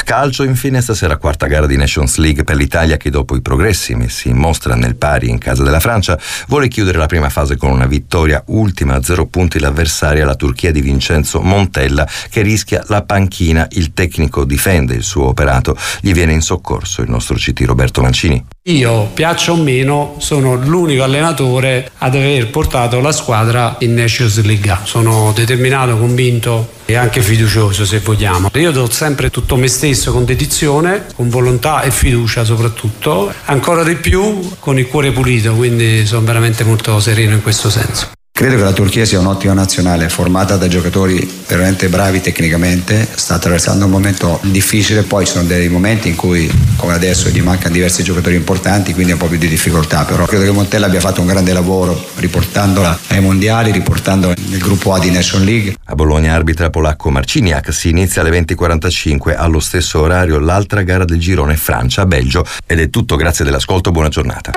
Calcio infine, stasera quarta gara di Nations League per l'Italia che dopo i progressi messi in mostra nel pari in casa della Francia vuole chiudere la prima fase con una vittoria, ultima a 0 punti l'avversaria, la Turchia di Vincenzo Montella, che rischia la panchina. Il tecnico difende il suo operato, gli viene in soccorso il nostro CT Roberto Mancini. Io, piaccia o meno, sono l'unico allenatore ad aver portato la squadra in Nations League. Sono determinato, convinto e anche fiducioso, se vogliamo. Io do sempre tutto me stesso con dedizione, con volontà e fiducia soprattutto, ancora di più con il cuore pulito, quindi sono veramente molto sereno in questo senso. Credo che la Turchia sia un'ottima nazionale, formata da giocatori veramente bravi tecnicamente, sta attraversando un momento difficile, poi ci sono dei momenti in cui, come adesso, gli mancano diversi giocatori importanti, quindi è un po' più di difficoltà, però credo che Montella abbia fatto un grande lavoro riportandola ai mondiali, riportandola nel gruppo A di Nations League. A Bologna arbitra polacco Marciniak, si inizia alle 20:45, allo stesso orario l'altra gara del girone Francia-Belgio. Ed è tutto, grazie dell'ascolto, buona giornata.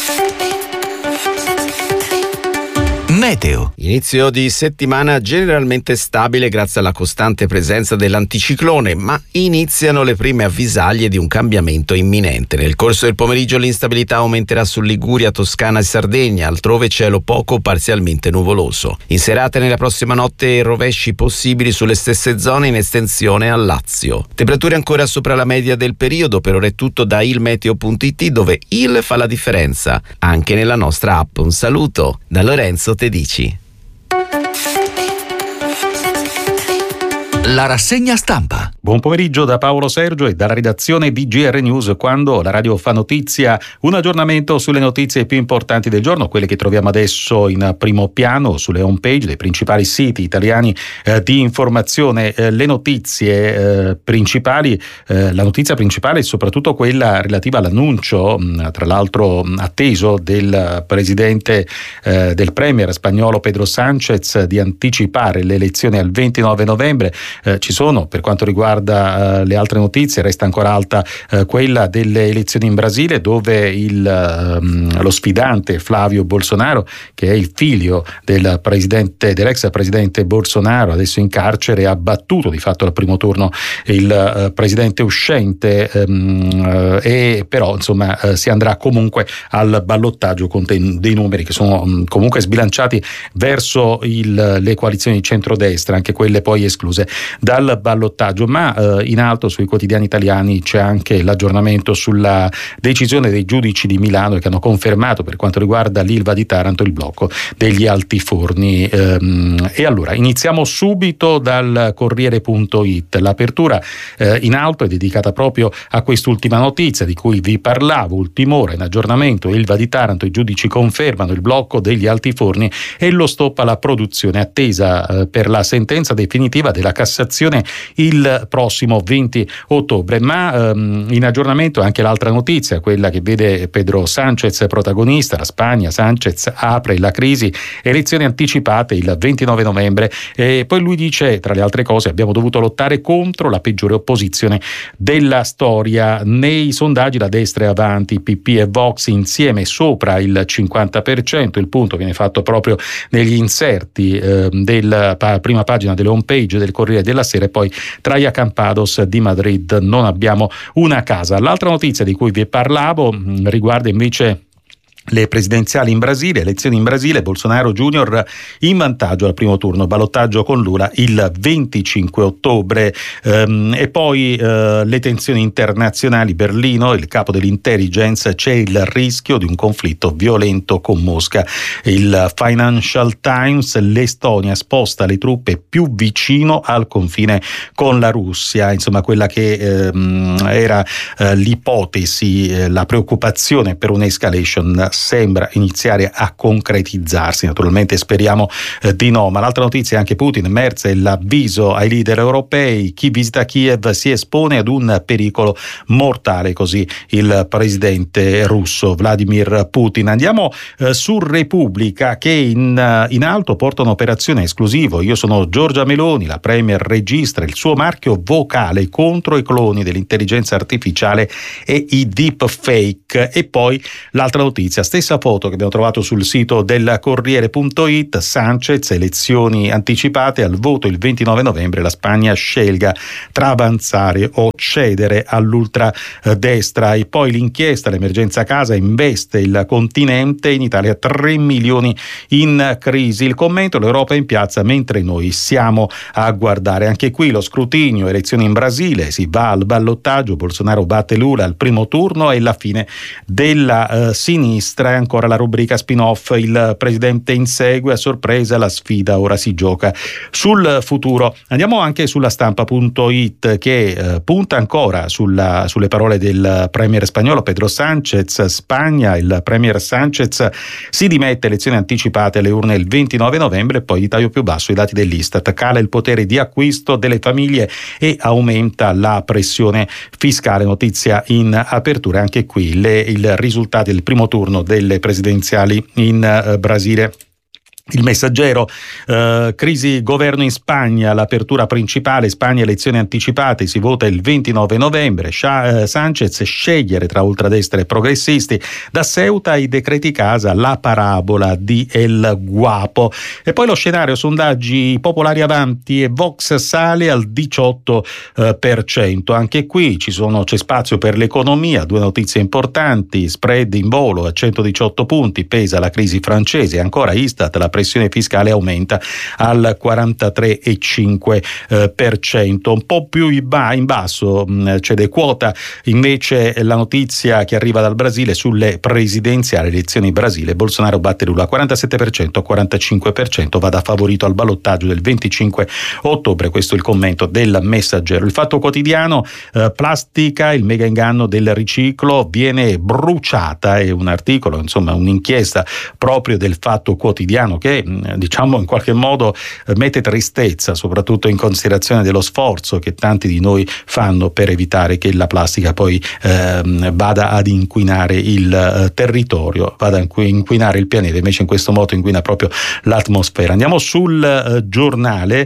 Meteo. Inizio di settimana generalmente stabile grazie alla costante presenza dell'anticiclone, ma iniziano le prime avvisaglie di un cambiamento imminente. Nel corso del pomeriggio l'instabilità aumenterà su Liguria, Toscana e Sardegna, altrove cielo poco o parzialmente nuvoloso. In serata nella prossima notte rovesci possibili sulle stesse zone in estensione al Lazio. Temperature ancora sopra la media del periodo, per ora è tutto da ilmeteo.it, dove il fa la differenza anche nella nostra app. Un saluto da Lorenzo Tedici. La rassegna stampa. Buon pomeriggio da Paolo Sergio e dalla redazione di GR News, quando la radio fa notizia. Un aggiornamento sulle notizie più importanti del giorno, quelle che troviamo adesso in primo piano sulle home page dei principali siti italiani di informazione. Le notizie principali, la notizia principale è soprattutto quella relativa all'annuncio, tra l'altro atteso, del presidente, del premier spagnolo Pedro Sánchez, di anticipare le elezioni al 29 novembre. Ci sono, per quanto riguarda le altre notizie, resta ancora alta quella delle elezioni in Brasile, dove lo sfidante Flavio Bolsonaro, che è il figlio dell'ex presidente Bolsonaro, adesso in carcere, ha battuto di fatto al primo turno il presidente uscente, e però insomma si andrà comunque al ballottaggio con dei numeri che sono comunque sbilanciati verso le coalizioni di centrodestra, anche quelle poi escluse dal ballottaggio. Ma in alto sui quotidiani italiani c'è anche l'aggiornamento sulla decisione dei giudici di Milano, che hanno confermato, per quanto riguarda l'Ilva di Taranto, il blocco degli altiforni. E allora iniziamo subito dal Corriere.it. L'apertura in alto è dedicata proprio a quest'ultima notizia di cui vi parlavo. Ultim'ora, in aggiornamento, Ilva di Taranto, i giudici confermano il blocco degli altiforni e lo stop alla produzione, attesa per la sentenza definitiva della Cassazione il prossimo 20 ottobre. Ma in aggiornamento anche l'altra notizia, quella che vede Pedro Sánchez protagonista. La Spagna, Sánchez apre la crisi, elezioni anticipate il 29 novembre, e poi lui dice, tra le altre cose: abbiamo dovuto lottare contro la peggiore opposizione della storia. Nei sondaggi la destra è avanti, PP e Vox insieme sopra il 50%. Il punto viene fatto proprio negli inserti della prima pagina delle home page del Corriere della Sera. E poi Traia Campados di Madrid: non abbiamo una casa. L'altra notizia di cui vi parlavo riguarda invece le presidenziali in Brasile, elezioni in Brasile. Bolsonaro Junior in vantaggio al primo turno, ballottaggio con Lula il 25 ottobre. E poi le tensioni internazionali. Berlino, il capo dell'intelligence: c'è il rischio di un conflitto violento con Mosca. Il Financial Times: l'Estonia sposta le truppe più vicino al confine con la Russia. Insomma, quella che era l'ipotesi, la preoccupazione per un'escalation sembra iniziare a concretizzarsi. Naturalmente speriamo di no. Ma l'altra notizia è anche Putin. Merz e l'avviso ai leader europei: chi visita Kiev si espone ad un pericolo mortale, così il presidente russo Vladimir Putin. Andiamo su Repubblica, che in alto porta un'operazione esclusivo. Io sono Giorgia Meloni, la premier registra il suo marchio vocale contro i cloni dell'intelligenza artificiale e i deepfake. E poi l'altra notizia notizia, stessa foto che abbiamo trovato sul sito del Corriere.it. Sanchez, elezioni anticipate, al voto il 29 novembre la Spagna scelga tra avanzare o cedere all'ultradestra. E poi l'inchiesta, l'emergenza casa investe il continente, in Italia 3 milioni in crisi. Il commento: l'Europa è in piazza mentre noi siamo a guardare. Anche qui lo scrutinio, elezioni in Brasile, si va al ballottaggio, Bolsonaro batte Lula al primo turno e la fine della sinistra. E ancora la rubrica spin-off, il presidente insegue, a sorpresa la sfida, ora si gioca sul futuro. Andiamo anche sulla stampa.it che punta ancora sulle parole del premier spagnolo Pedro Sánchez. Spagna, il premier Sánchez si dimette, elezioni anticipate alle urne il 29 novembre. E poi di taglio più basso i dati dell'Istat: cala il potere di acquisto delle famiglie e aumenta la pressione fiscale. Notizia in apertura, anche qui i risultati del primo turno delle presidenziali in Brasile. Il Messaggero, crisi governo in Spagna, l'apertura principale, Spagna elezioni anticipate, si vota il 29 novembre, Sánchez scegliere tra ultradestra e progressisti, da Ceuta ai decreti casa, la parabola di El Guapo. E poi lo scenario, sondaggi popolari avanti e Vox sale al 18%, anche qui c'è spazio per l'economia, due notizie importanti, spread in volo a 118 punti, pesa la crisi francese, ancora Istat, la pressione fiscale aumenta al 43,5%. Un po' più in basso cede quota invece la notizia che arriva dal Brasile sulle presidenziali, elezioni in Brasile, Bolsonaro batte Lula 47%, 45%, va da favorito al ballottaggio del 25 ottobre. Questo è il commento del Messaggero. Il Fatto Quotidiano, plastica, il mega inganno del riciclo viene bruciata, è un articolo, insomma un'inchiesta proprio del Fatto Quotidiano che diciamo in qualche modo mette tristezza, soprattutto in considerazione dello sforzo che tanti di noi fanno per evitare che la plastica poi vada ad inquinare il territorio, vada a inquinare il pianeta, invece in questo modo inquina proprio l'atmosfera. Andiamo sul giornale,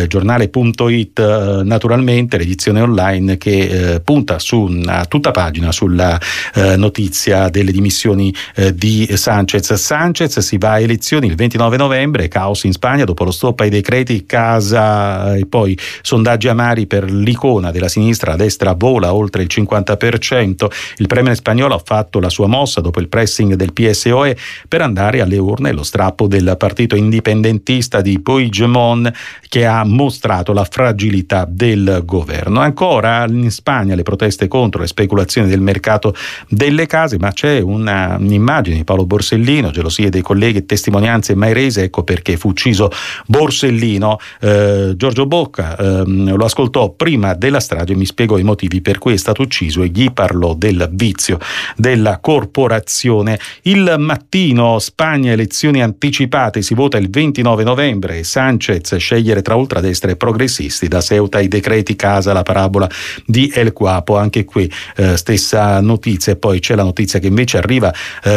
giornale.it, naturalmente l'edizione online che punta a tutta pagina sulla notizia delle dimissioni di Sánchez. Sánchez si va a elezioni il 29 novembre, caos in Spagna dopo lo stop ai decreti casa e poi sondaggi amari per l'icona della sinistra, la destra vola oltre il 50%. Il premier spagnolo ha fatto la sua mossa dopo il pressing del PSOE per andare alle urne, lo strappo del partito indipendentista di Puigdemont che ha mostrato la fragilità del governo. Ancora in Spagna le proteste contro le speculazioni del mercato delle case, ma c'è un'immagine di Paolo Borsellino, gelosie dei colleghi e testimonianze mai rese, ecco perché fu ucciso Borsellino. Giorgio Bocca lo ascoltò prima della strage, mi spiegò i motivi per cui è stato ucciso e gli parlò del vizio della corporazione. Il Mattino, Spagna elezioni anticipate, si vota il 29 novembre, Sánchez scegliere tra ultradestra e progressisti, da Ceuta ai decreti casa, la parabola di El Guapo. Anche qui stessa notizia. E poi c'è la notizia che invece arriva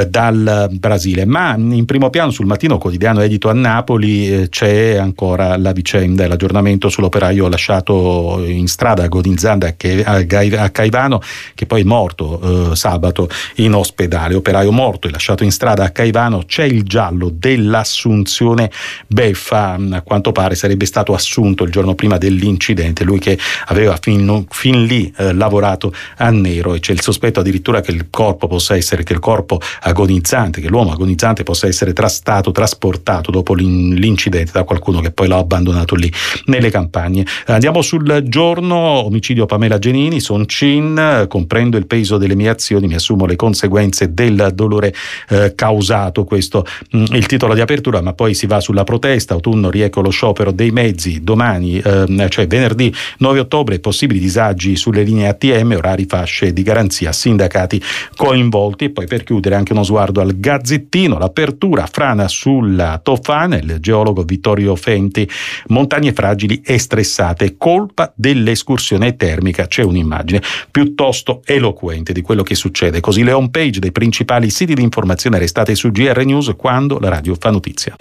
dal Brasile, ma in primo piano sul Mattino Quotidiano edito a Napoli c'è ancora la vicenda e l'aggiornamento sull'operaio lasciato in strada agonizzando a Caivano, che poi è morto sabato in ospedale. Operaio morto e lasciato in strada a Caivano. C'è il giallo dell'Assunzione Beffa, a quanto pare sarebbe stato assunto il giorno prima dell'incidente, lui che aveva fin lì lavorato a nero, e c'è il sospetto addirittura che il corpo agonizzante, che l'uomo agonizzante possa essere stato trasportato dopo l'incidente da qualcuno che poi l'ha abbandonato lì nelle campagne. Andiamo sul Giorno, omicidio Pamela Genini, Soncin, comprendo il peso delle mie azioni, mi assumo le conseguenze del dolore causato, questo il titolo di apertura. Ma poi si va sulla protesta, autunno riecco lo sciopero dei mezzi, domani cioè venerdì 9 ottobre possibili disagi sulle linee ATM, orari, fasce di garanzia, sindacati coinvolti. E poi per chiudere anche uno sguardo al Gazzettino, l'apertura, frana sulla Tofana, il geologo Vittorio Fenti, montagne fragili e stressate, colpa dell'escursione termica. C'è un'immagine piuttosto eloquente di quello che succede. Così le home page dei principali siti di informazione restate su GR News quando la radio fa notizia.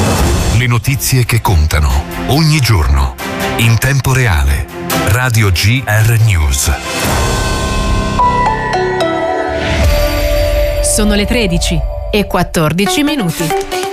Le notizie che contano ogni giorno in tempo reale. Radio GR News. Sono le 13. 9:14.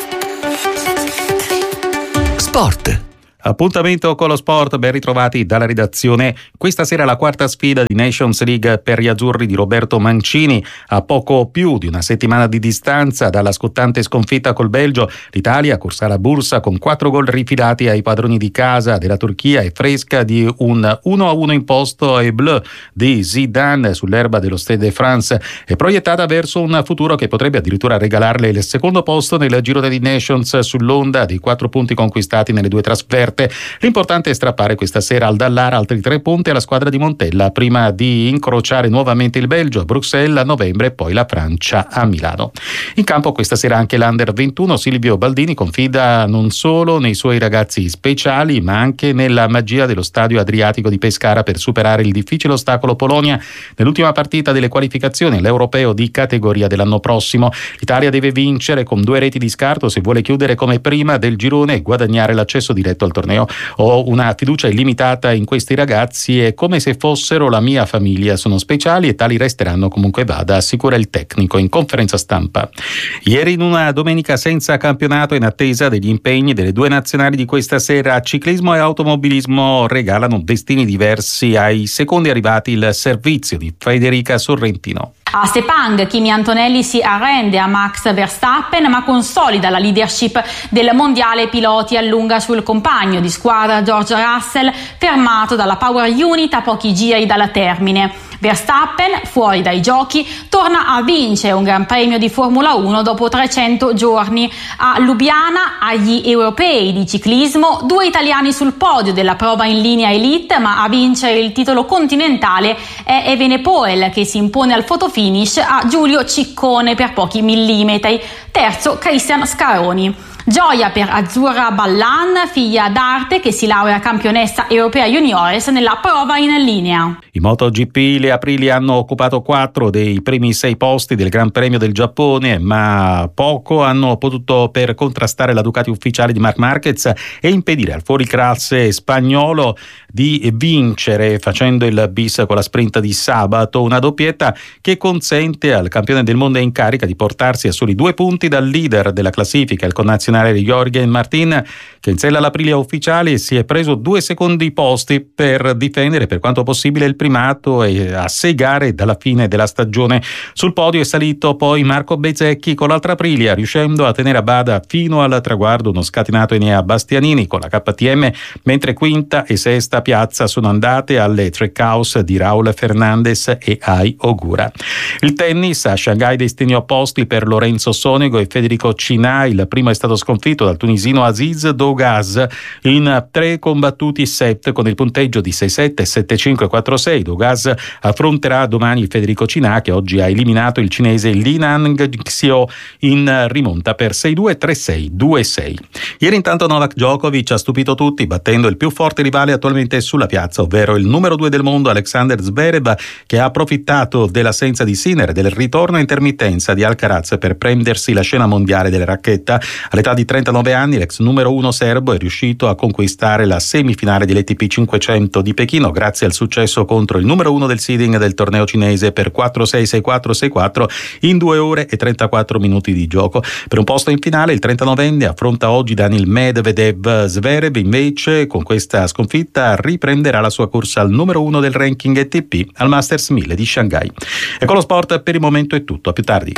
Sport. Appuntamento con lo sport, ben ritrovati dalla redazione. Questa sera la quarta sfida di Nations League per gli azzurri di Roberto Mancini. A poco più di una settimana di distanza dalla scottante sconfitta col Belgio, l'Italia corsa la borsa con 4 gol rifilati ai padroni di casa della Turchia e fresca di un 1-1 imposto ai Bleu di Zidane sull'erba dello Stade de France e proiettata verso un futuro che potrebbe addirittura regalarle il secondo posto nel girone di Nations sull'onda dei 4 punti conquistati nelle 2 trasferte. L'importante è strappare questa sera al Dallara altri 3 punti alla squadra di Montella prima di incrociare nuovamente il Belgio a Bruxelles a novembre e poi la Francia a Milano. In campo questa sera anche l'Under 21. Silvio Baldini confida non solo nei suoi ragazzi speciali ma anche nella magia dello stadio Adriatico di Pescara per superare il difficile ostacolo Polonia nell'ultima partita delle qualificazioni all'Europeo di categoria dell'anno prossimo. L'Italia deve vincere con 2 reti di scarto se vuole chiudere come prima del girone e guadagnare l'accesso diretto al torneo. Ho una fiducia illimitata in questi ragazzi e come se fossero la mia famiglia, sono speciali e tali resteranno comunque vada, assicura il tecnico in conferenza stampa. Ieri in una domenica senza campionato in attesa degli impegni delle 2 nazionali di questa sera, ciclismo e automobilismo regalano destini diversi ai secondi arrivati. Il servizio di Federica Sorrentino. A Sepang, Kimi Antonelli si arrende a Max Verstappen ma consolida la leadership del mondiale piloti, allunga sul compagno di squadra George Russell fermato dalla Power Unit a pochi giri dal termine. Verstappen, fuori dai giochi, torna a vincere un Gran Premio di Formula 1 dopo 300 giorni. A Lubiana, agli europei di ciclismo, 2 italiani sul podio della prova in linea elite, ma a vincere il titolo continentale è Evenepoel che si impone al fotofinish a Giulio Ciccone per pochi millimetri. Terzo, Cristian Scaroni. Gioia per Azzurra Ballan, figlia d'arte che si laurea campionessa europea juniores nella prova in linea. I MotoGP, le Aprilia hanno occupato 4 dei primi 6 posti del Gran Premio del Giappone, ma poco hanno potuto per contrastare la Ducati ufficiale di Marc Marquez e impedire al fuoriclasse spagnolo di vincere facendo il bis con la sprint di sabato, una doppietta che consente al campione del mondo in carica di portarsi a soli 2 punti dal leader della classifica, il connazionale Jorgen Martin, che in sella all'Aprilia ufficiale si è preso 2 secondi posti per difendere per quanto possibile il primato e a 6 gare dalla fine della stagione. Sul podio è salito poi Marco Bezzecchi con l'altra Aprilia, riuscendo a tenere a bada fino al traguardo uno scatenato Enea Bastianini con la KTM, mentre quinta e sesta piazza sono andate alle Trackhouse di Raul Fernandez e Ai Ogura. Il tennis, a Shanghai destini opposti per Lorenzo Sonego e Federico Cina. Il primo è stato sconfitto dal tunisino Aziz Dougas in 3 combattuti set con il punteggio di 6-7, 7-5 e 4-6. Dougas affronterà domani Federico Cina, che oggi ha eliminato il cinese Linan Xiao in rimonta per 6-2, 3-6, 2-6. Ieri intanto Novak Djokovic ha stupito tutti battendo il più forte rivale attualmente sulla piazza, ovvero il numero 2 del mondo Alexander Zverev, che ha approfittato dell'assenza di Sinner e del ritorno a intermittenza di Alcaraz per prendersi la scena mondiale delle racchetta. All'età di 39 anni l'ex numero 1 serbo è riuscito a conquistare la semifinale dell'ATP 500 di Pechino grazie al successo contro il numero 1 del seeding del torneo cinese per 4-6, 6-4, 6-4 in 2 ore e 34 minuti di gioco. Per un posto in finale il 39enne affronta oggi Daniil Medvedev. Zverev invece con questa sconfitta riprenderà la sua corsa al numero 1 del ranking ATP al Masters 1000 di Shanghai. E con lo sport per il momento è tutto, a più tardi.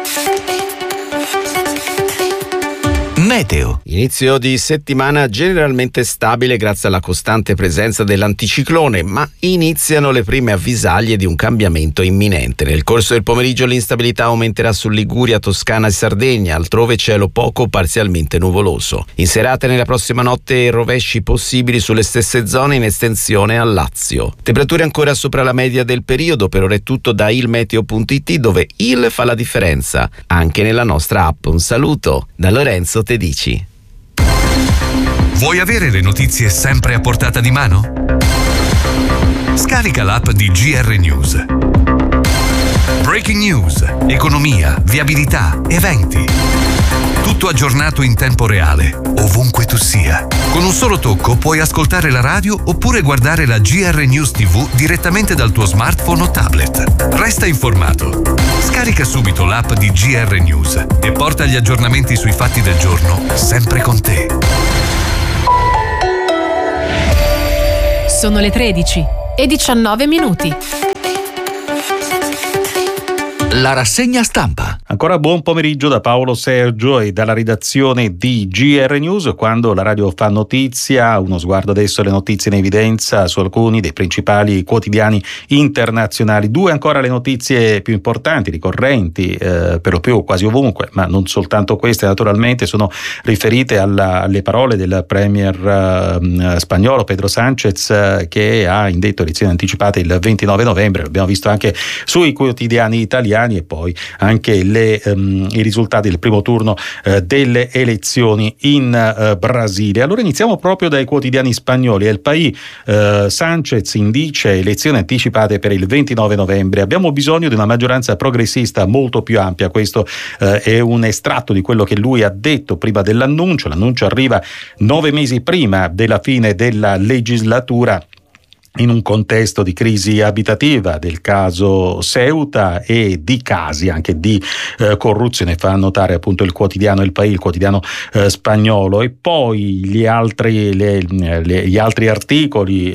Meteo. Inizio di settimana generalmente stabile grazie alla costante presenza dell'anticiclone, ma iniziano le prime avvisaglie di un cambiamento imminente. Nel corso del pomeriggio l'instabilità aumenterà su Liguria, Toscana e Sardegna, altrove cielo poco parzialmente nuvoloso. In serata e nella prossima notte rovesci possibili sulle stesse zone in estensione al Lazio. Temperature ancora sopra la media del periodo. Per ora è tutto da ilmeteo.it, dove il fa la differenza anche nella nostra app. Un saluto da Lorenzo Tedici. Vuoi avere le notizie sempre a portata di mano? Scarica l'app di GR News. Breaking news, economia, viabilità, eventi. Tutto aggiornato in tempo reale, ovunque tu sia. Con un solo tocco puoi ascoltare la radio oppure guardare la GR News TV direttamente dal tuo smartphone o tablet. Resta informato. Scarica subito l'app di GR News e porta gli aggiornamenti sui fatti del giorno sempre con te. Sono le 13:19. La rassegna stampa. Ancora buon pomeriggio da Paolo Sergio e dalla redazione di GR News. Quando la radio fa notizia, uno sguardo adesso alle notizie in evidenza su alcuni dei principali quotidiani internazionali. Due ancora le notizie più importanti, ricorrenti, per lo più quasi ovunque, ma non soltanto queste naturalmente, sono riferite alle parole del premier spagnolo Pedro Sánchez, che ha indetto elezioni anticipate il 29 novembre. L'abbiamo visto anche sui quotidiani italiani, e poi anche i risultati del primo turno delle elezioni in Brasile. Allora iniziamo proprio dai quotidiani spagnoli. El País, Sánchez indice elezioni anticipate per il 29 novembre. Abbiamo bisogno di una maggioranza progressista molto più ampia. Questo è un estratto di quello che lui ha detto prima dell'annuncio. L'annuncio arriva 9 mesi prima della fine della legislatura, in un contesto di crisi abitativa, del caso Ceuta e di casi anche di corruzione, fa notare appunto il quotidiano El País, il quotidiano spagnolo. E poi gli altri articoli.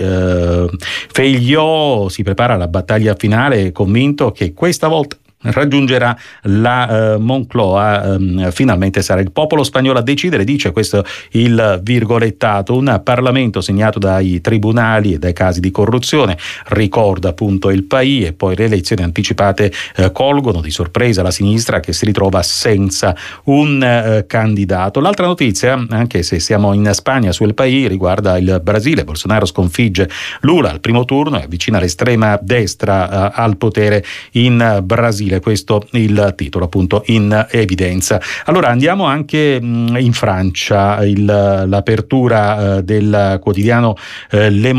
Feijóo si prepara alla battaglia finale, convinto che questa volta raggiungerà la Moncloa, finalmente sarà il popolo spagnolo a decidere, dice, questo il virgolettato, un Parlamento segnato dai tribunali e dai casi di corruzione, ricorda appunto il País. E poi le elezioni anticipate colgono di sorpresa la sinistra, che si ritrova senza un candidato. L'altra notizia, anche se siamo in Spagna, su El País, riguarda il Brasile. Bolsonaro sconfigge Lula al primo turno e avvicina l'estrema destra al potere in Brasile. Questo il titolo appunto in evidenza. Allora andiamo anche in Francia. L'apertura del quotidiano Le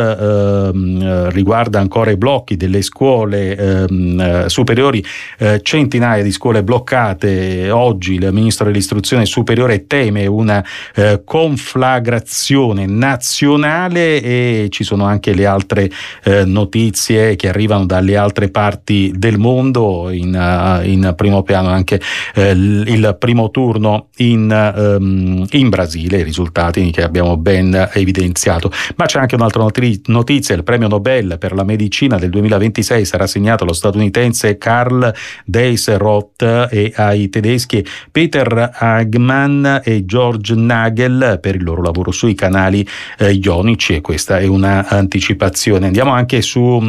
Monde riguarda ancora i blocchi delle scuole superiori, centinaia di scuole bloccate. Oggi il ministro dell'istruzione superiore teme una conflagrazione nazionale, e ci sono anche le altre notizie che arrivano dalle altre parti del mondo. In primo piano anche il primo turno in Brasile, i risultati che abbiamo ben evidenziato. Ma c'è anche un'altra notizia: il premio Nobel per la medicina del 2026 sarà assegnato allo statunitense Karl Deisroth e ai tedeschi Peter Hagmann e George Nagel per il loro lavoro sui canali ionici, e questa è una anticipazione. Andiamo anche su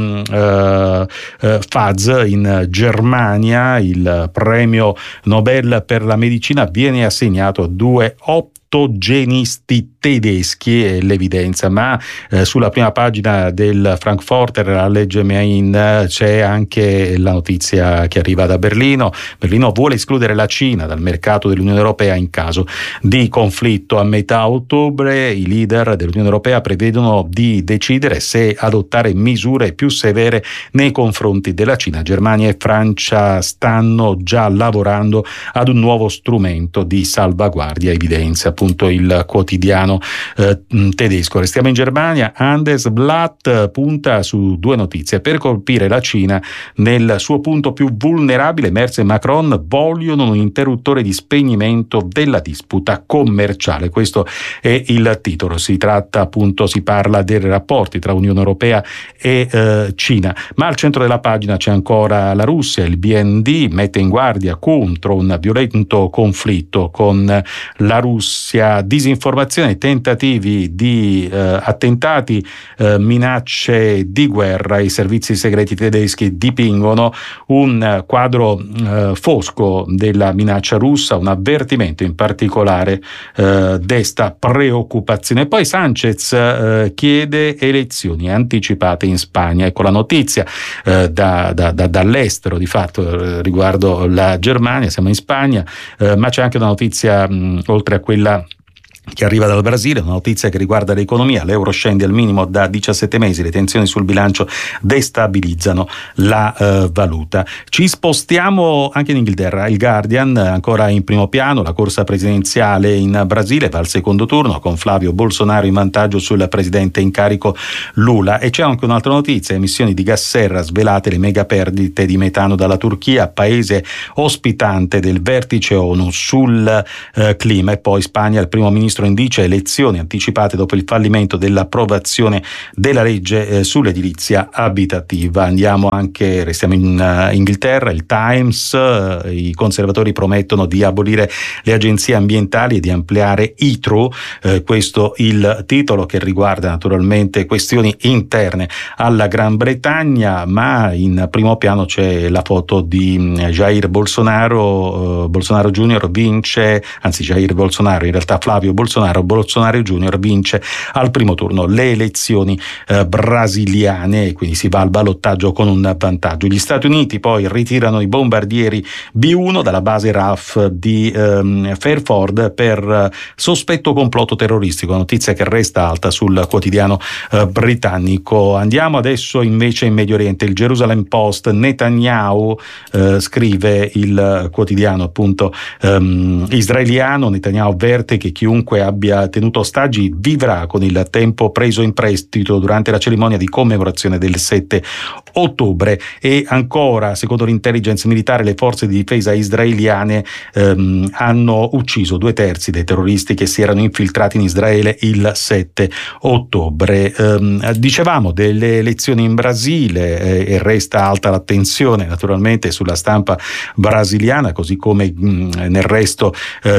FAZ in Germania. Il premio Nobel per la medicina viene assegnato a due ottogenisti tedeschi, è l'evidenza, ma sulla prima pagina del Frankfurter Allgemeine c'è anche la notizia che arriva da Berlino. Berlino vuole escludere la Cina dal mercato dell'Unione Europea in caso di conflitto. A metà ottobre i leader dell'Unione Europea prevedono di decidere se adottare misure più severe nei confronti della Cina. Germania e Francia stanno già lavorando ad un nuovo strumento di salvaguardia, evidenzia appunto il quotidiano tedesco. Restiamo in Germania. Handelsblatt punta su due notizie: per colpire la Cina nel suo punto più vulnerabile, Merz e Macron vogliono un interruttore di spegnimento della disputa commerciale. Questo è il titolo. Si parla dei rapporti tra Unione Europea e Cina, ma al centro della pagina c'è ancora la Russia. Il BND mette in guardia contro un violento conflitto con la Russia: disinformazione, tentativi di attentati, minacce di guerra. I servizi segreti tedeschi dipingono un quadro fosco della minaccia russa. Un avvertimento in particolare desta preoccupazione. Poi Sánchez chiede elezioni anticipate in Spagna. Ecco la notizia dall'estero di fatto riguardo la Germania. Siamo in Spagna, ma c'è anche una notizia oltre a quella che arriva dal Brasile, una notizia che riguarda l'economia. L'euro scende al minimo da 17 mesi, le tensioni sul bilancio destabilizzano la valuta. Ci spostiamo anche in Inghilterra. Il Guardian, ancora in primo piano, la corsa presidenziale in Brasile va al secondo turno con Flavio Bolsonaro in vantaggio sul presidente in carico Lula. E c'è anche un'altra notizia: emissioni di gas serra svelate, le mega perdite di metano dalla Turchia, paese ospitante del vertice ONU sul clima. E poi Spagna, il primo ministro indice elezioni anticipate dopo il fallimento dell'approvazione della legge sull'edilizia abitativa. Restiamo in Inghilterra. Il Times, i conservatori promettono di abolire le agenzie ambientali e di ampliare ITRO, questo il titolo, che riguarda naturalmente questioni interne alla Gran Bretagna, ma in primo piano c'è la foto di Jair Bolsonaro. Bolsonaro Junior vince, anzi Jair Bolsonaro, in realtà Flavio Bolsonaro Junior vince al primo turno le elezioni brasiliane, e quindi si va al ballottaggio con un vantaggio. Gli Stati Uniti poi ritirano i bombardieri B-1 dalla base RAF di Fairford per sospetto complotto terroristico, notizia che resta alta sul quotidiano britannico. Andiamo adesso invece in Medio Oriente. Il Jerusalem Post, Netanyahu, scrive il quotidiano appunto israeliano. Netanyahu avverte che chiunque abbia tenuto ostaggi vivrà con il tempo preso in prestito durante la cerimonia di commemorazione del 7 ottobre. E ancora, secondo l'intelligence militare, le forze di difesa israeliane hanno ucciso 2/3 dei terroristi che si erano infiltrati in Israele il 7 ottobre. Dicevamo delle elezioni in Brasile, e resta alta l'attenzione naturalmente sulla stampa brasiliana, così come nel resto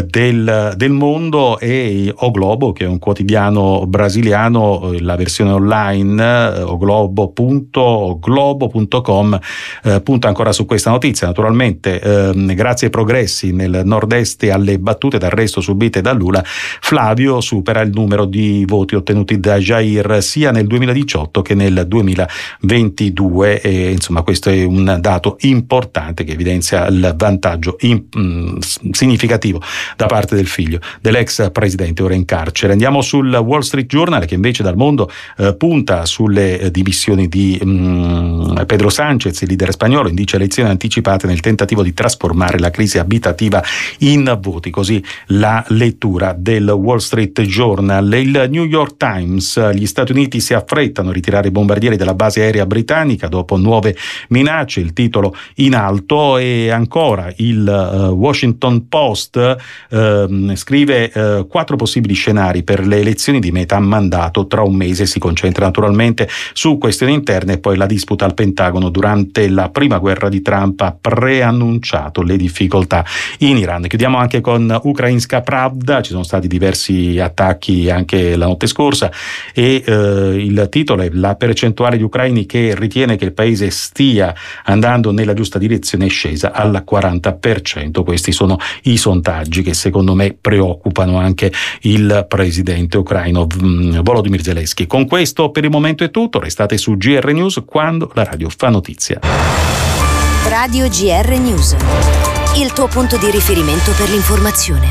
del mondo. E O Globo, che è un quotidiano brasiliano, la versione online oglobo.com punta ancora su questa notizia. Naturalmente grazie ai progressi nel nord-est e alle battute d'arresto subite da Lula, Flavio supera il numero di voti ottenuti da Jair sia nel 2018 che nel 2022, e insomma questo è un dato importante che evidenzia il vantaggio significativo da parte del figlio dell'ex presidente ora in carcere. Andiamo sul Wall Street Journal, che invece dal mondo punta sulle dimissioni di Pedro Sánchez, il leader spagnolo, indice elezioni anticipate nel tentativo di trasformare la crisi abitativa in voti, così la lettura del Wall Street Journal. Il New York Times, gli Stati Uniti si affrettano a ritirare i bombardieri dalla base aerea britannica dopo nuove minacce, il titolo in alto. E ancora il Washington Post scrive 4 possibili scenari per le elezioni di metà mandato tra un mese. Si concentra naturalmente su questioni interne, e poi la disputa al Pentagono durante la prima guerra di Trump ha preannunciato le difficoltà in Iran. Chiudiamo anche con Ukrainska Pravda. Ci sono stati diversi attacchi anche la notte scorsa, e il titolo è: la percentuale di ucraini che ritiene che il paese stia andando nella giusta direzione è scesa al 40%. Questi sono i sondaggi che secondo me preoccupano anche il presidente ucraino Volodymyr Zelensky. Con questo per il momento è tutto. Restate su GR News, quando la radio fa notizia. Radio GR News, il tuo punto di riferimento per l'informazione.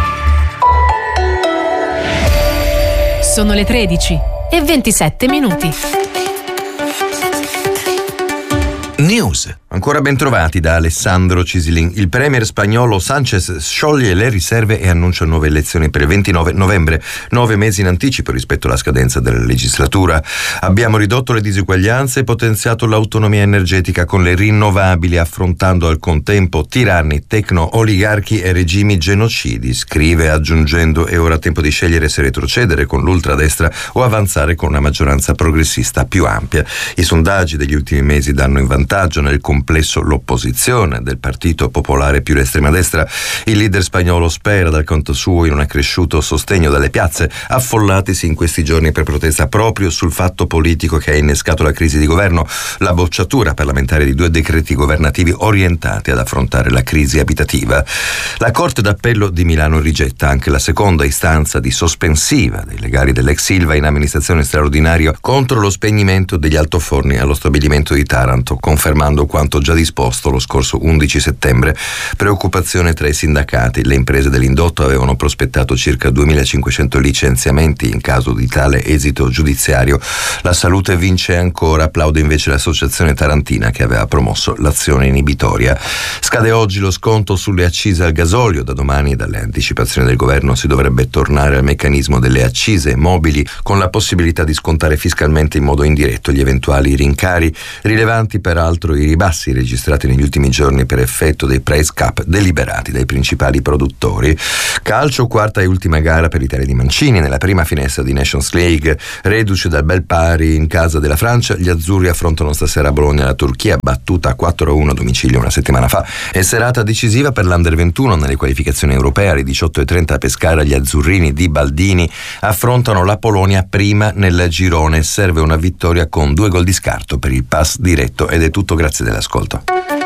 Sono le 13:27. News. Ancora ben trovati da Alessandro Cisilin. Il premier spagnolo Sánchez scioglie le riserve e annuncia nuove elezioni per il 29 novembre, 9 mesi in anticipo rispetto alla scadenza della legislatura. Abbiamo ridotto le disuguaglianze e potenziato l'autonomia energetica con le rinnovabili, affrontando al contempo tiranni, tecno-oligarchi e regimi genocidi, scrive, aggiungendo: è ora tempo di scegliere se retrocedere con l'ultradestra o avanzare con una maggioranza progressista più ampia. I sondaggi degli ultimi mesi danno in vantaggio nel complesso l'opposizione del Partito Popolare più l'estrema destra. Il leader spagnolo spera dal canto suo in un accresciuto sostegno dalle piazze, affollatisi in questi giorni per protesta proprio sul fatto politico che ha innescato la crisi di governo, la bocciatura parlamentare di 2 decreti governativi orientati ad affrontare la crisi abitativa. La Corte d'Appello di Milano rigetta anche la seconda istanza di sospensiva dei legali dell'ex Ilva in amministrazione straordinaria contro lo spegnimento degli altoforni allo stabilimento di Taranto, confermando quanto quanto già disposto lo scorso 11 settembre. Preoccupazione tra i sindacati. Le imprese dell'indotto avevano prospettato circa 2.500 licenziamenti in caso di tale esito giudiziario. La salute vince ancora, applaude invece l'associazione tarantina che aveva promosso l'azione inibitoria. Scade oggi lo sconto sulle accise al gasolio. Da domani, dalle anticipazioni del governo, si dovrebbe tornare al meccanismo delle accise mobili, con la possibilità di scontare fiscalmente in modo indiretto gli eventuali rincari. Rilevanti peraltro i ribassi registrati negli ultimi giorni per effetto dei price cap deliberati dai principali produttori. Calcio, quarta e ultima gara per l'Italia di Mancini nella prima finestra di Nations League. Reduce dal bel pari in casa della Francia, gli azzurri affrontano stasera a Bologna la Turchia, battuta 4-1 a domicilio una settimana fa. È serata decisiva per l'Under 21 nelle qualificazioni europee. Alle 18:30 a Pescara gli azzurrini di Baldini affrontano la Polonia prima nel girone. Serve una vittoria con 2 gol di scarto per il pass diretto. Ed è tutto, grazie dell'ascolto.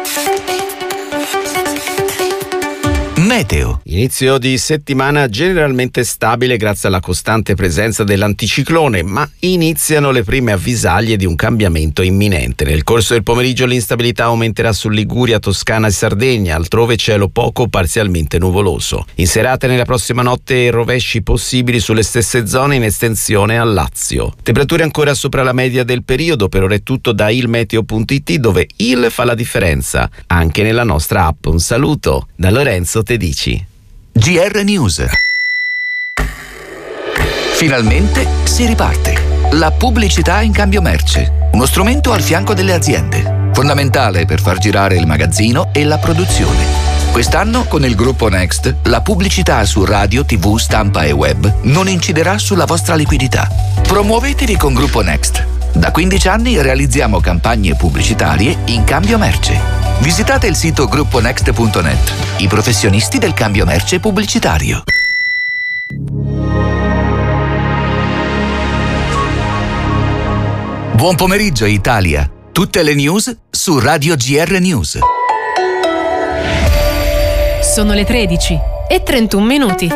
Meteo. Inizio di settimana generalmente stabile grazie alla costante presenza dell'anticiclone, ma iniziano le prime avvisaglie di un cambiamento imminente. Nel corso del pomeriggio l'instabilità aumenterà su Liguria, Toscana e Sardegna, altrove cielo poco o parzialmente nuvoloso. In serata e nella prossima notte rovesci possibili sulle stesse zone in estensione al Lazio. Temperature ancora sopra la media del periodo. Per ora è tutto da ilmeteo.it, dove il fa la differenza anche nella nostra app. Un saluto da Lorenzo Tedici. GR News. Finalmente si riparte. La pubblicità in cambio merce. Uno strumento al fianco delle aziende. Fondamentale per far girare il magazzino e la produzione. Quest'anno, con il gruppo Next, la pubblicità su radio, TV, stampa e web non inciderà sulla vostra liquidità. Promuovetevi con Gruppo Next. Da 15 anni realizziamo campagne pubblicitarie in cambio merce. Visitate il sito grupponext.net, i professionisti del cambio merce pubblicitario. Buon pomeriggio Italia, tutte le news su Radio GR News. Sono le 13:31.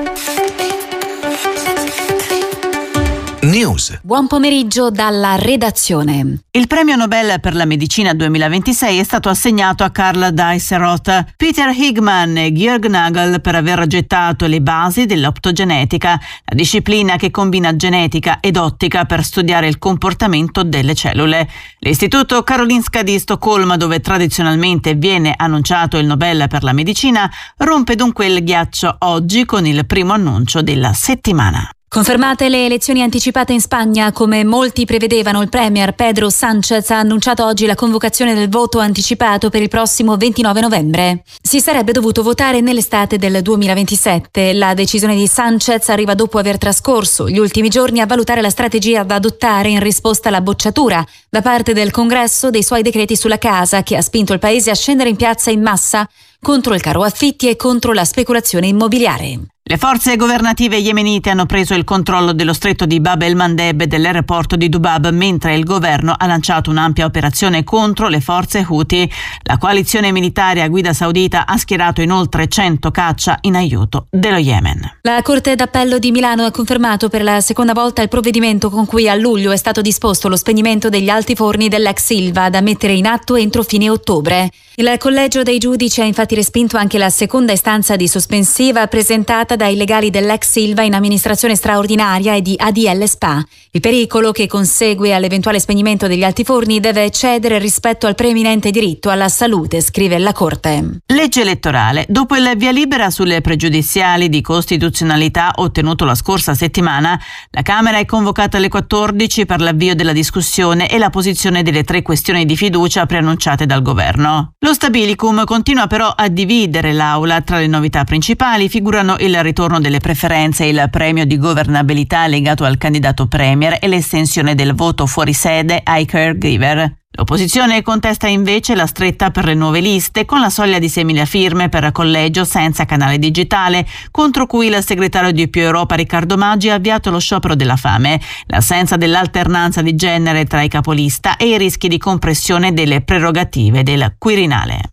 News. Buon pomeriggio dalla redazione. Il premio Nobel per la medicina 2026 è stato assegnato a Karl Dies-Roth, Peter Higman e Georg Nagel per aver gettato le basi dell'optogenetica, la disciplina che combina genetica ed ottica per studiare il comportamento delle cellule. L'Istituto Karolinska di Stoccolma, dove tradizionalmente viene annunciato il Nobel per la medicina, rompe dunque il ghiaccio oggi con il primo annuncio della settimana. Confermate le elezioni anticipate in Spagna, come molti prevedevano, il premier Pedro Sánchez ha annunciato oggi la convocazione del voto anticipato per il prossimo 29 novembre. Si sarebbe dovuto votare nell'estate del 2027. La decisione di Sánchez arriva dopo aver trascorso gli ultimi giorni a valutare la strategia da adottare in risposta alla bocciatura da parte del Congresso dei suoi decreti sulla casa, che ha spinto il paese a scendere in piazza in massa contro il caro affitti e contro la speculazione immobiliare. Le forze governative yemenite hanno preso il controllo dello stretto di Bab el-Mandeb e dell'aeroporto di Dubab, mentre il governo ha lanciato un'ampia operazione contro le forze Houthi. La coalizione militare a guida saudita ha schierato inoltre 100 caccia in aiuto dello Yemen. La Corte d'Appello di Milano ha confermato per la seconda volta il provvedimento con cui a luglio è stato disposto lo spegnimento degli altiforni dell'ex Ilva, da mettere in atto entro fine ottobre. Il collegio dei giudici ha infatti respinto anche la seconda istanza di sospensiva presentata dai legali dell'ex Ilva in amministrazione straordinaria e di ADL SpA. Il pericolo che consegue all'eventuale spegnimento degli altiforni deve cedere rispetto al preeminente diritto alla salute, scrive la Corte. Legge elettorale. Dopo il via libera sulle pregiudiziali di costituzionalità ottenuto la scorsa settimana, la Camera è convocata alle 14 per l'avvio della discussione e la posizione delle 3 questioni di fiducia preannunciate dal governo. Lo Stabilicum continua però a dividere l'Aula. Tra le novità principali figurano il ritorno delle preferenze, il premio di governabilità legato al candidato premier e l'estensione del voto fuori sede ai caregiver. L'opposizione contesta invece la stretta per le nuove liste, con la soglia di 6.000 firme per collegio senza canale digitale, contro cui il segretario di Più Europa Riccardo Maggi ha avviato lo sciopero della fame, l'assenza dell'alternanza di genere tra i capolista e i rischi di compressione delle prerogative del Quirinale.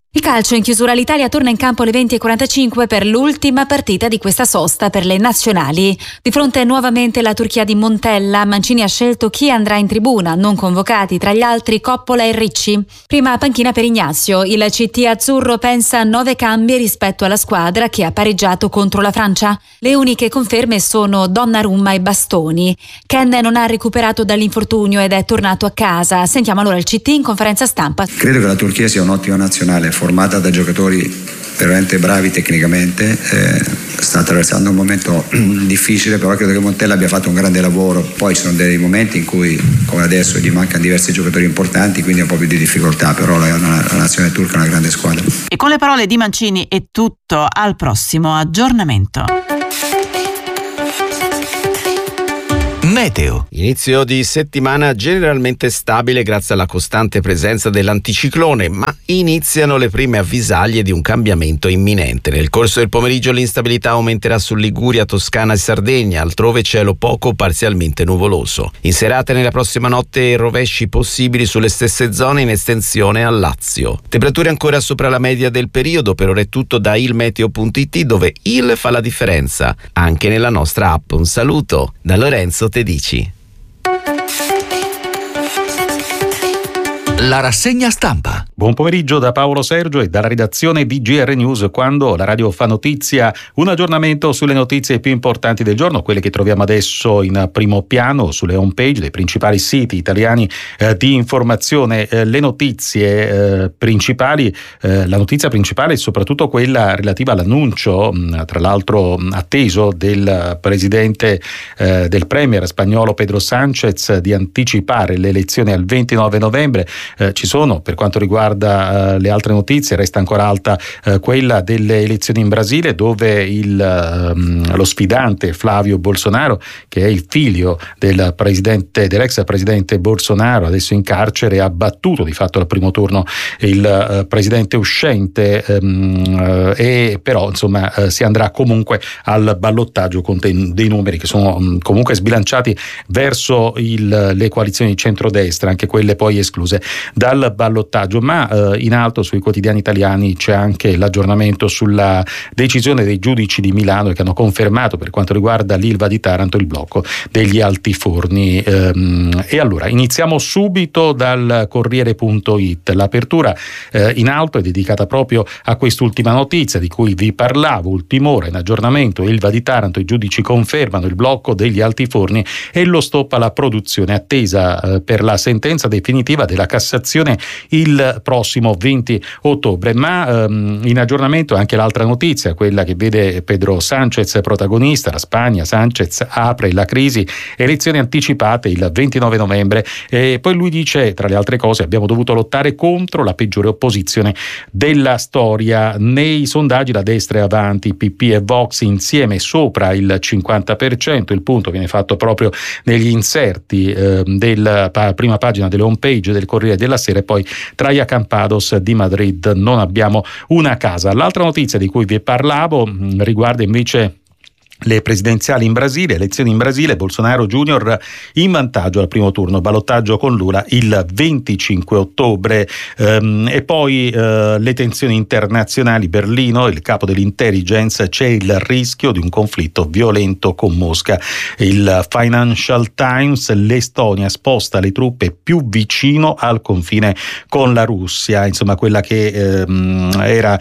Il calcio in chiusura, l'Italia torna in campo alle 20:45 per l'ultima partita di questa sosta per le nazionali. Di fronte nuovamente la Turchia di Montella, Mancini ha scelto chi andrà in tribuna, non convocati, tra gli altri Coppola e Ricci. Prima panchina per Ignazio, il CT azzurro pensa a 9 cambi rispetto alla squadra che ha pareggiato contro la Francia. Le uniche conferme sono Donnarumma e Bastoni. Ken non ha recuperato dall'infortunio ed è tornato a casa. Sentiamo allora il CT in conferenza stampa. Credo che la Turchia sia un'ottima nazionale, formata da giocatori veramente bravi tecnicamente, sta attraversando un momento difficile, però credo che Montella abbia fatto un grande lavoro. Poi ci sono dei momenti in cui, come adesso, gli mancano diversi giocatori importanti, quindi un po' più di difficoltà, però la nazione turca è una grande squadra. E con le parole di Mancini è tutto, al prossimo aggiornamento. Meteo. Inizio di settimana generalmente stabile grazie alla costante presenza dell'anticiclone, ma iniziano le prime avvisaglie di un cambiamento imminente. Nel corso del pomeriggio l'instabilità aumenterà su Liguria, Toscana e Sardegna, altrove cielo poco o parzialmente nuvoloso. In serata e nella prossima notte rovesci possibili sulle stesse zone in estensione al Lazio. Temperature ancora sopra la media del periodo, per ora è tutto da ilmeteo.it, dove il fa la differenza anche nella nostra app. Un saluto da Lorenzo Tedici. La rassegna stampa. Buon pomeriggio da Paolo Sergio e dalla redazione di GR News, quando la radio fa notizia. Un aggiornamento sulle notizie più importanti del giorno, quelle che troviamo adesso in primo piano sulle homepage dei principali siti italiani di informazione. Le notizie principali, la notizia principale è soprattutto quella relativa all'annuncio, tra l'altro atteso, del presidente, del premier spagnolo Pedro Sánchez, di anticipare le elezioni al 29 novembre. Ci sono, per quanto riguarda le altre notizie, resta ancora alta quella delle elezioni in Brasile, dove lo sfidante Flavio Bolsonaro, che è il figlio dell'ex presidente Bolsonaro, adesso in carcere, ha battuto di fatto al primo turno il presidente uscente, e però insomma si andrà comunque al ballottaggio con dei numeri che sono comunque sbilanciati verso le coalizioni di centrodestra, anche quelle poi escluse dal ballottaggio. Ma in alto sui quotidiani italiani c'è anche l'aggiornamento sulla decisione dei giudici di Milano, che hanno confermato, per quanto riguarda l'Ilva di Taranto, il blocco degli altiforni. E allora iniziamo subito dal Corriere.it. L'apertura in alto è dedicata proprio a quest'ultima notizia di cui vi parlavo. Ultima ora, in aggiornamento, Ilva di Taranto, i giudici confermano il blocco degli altiforni e lo stop alla produzione, attesa per la sentenza definitiva della Cassazione il prossimo 20 ottobre. Ma in aggiornamento anche l'altra notizia, quella che vede Pedro Sánchez protagonista. La Spagna, Sánchez apre la crisi, elezioni anticipate il 29 novembre, e poi lui dice, tra le altre cose: abbiamo dovuto lottare contro la peggiore opposizione della storia. Nei sondaggi la destra è avanti, PP e Vox insieme sopra il 50%. Il punto viene fatto proprio negli inserti della prima pagina delle homepage del Corriere della Sera. E poi Traia Campados di Madrid: non abbiamo una casa. L'altra notizia di cui vi parlavo riguarda invece le presidenziali in Brasile, elezioni in Brasile. Bolsonaro Junior in vantaggio al primo turno, ballottaggio con Lula il 25 ottobre. E poi le tensioni internazionali. Berlino, il capo dell'intelligence: c'è il rischio di un conflitto violento con Mosca. Il Financial Times: l'Estonia sposta le truppe più vicino al confine con la Russia. Insomma, quella che era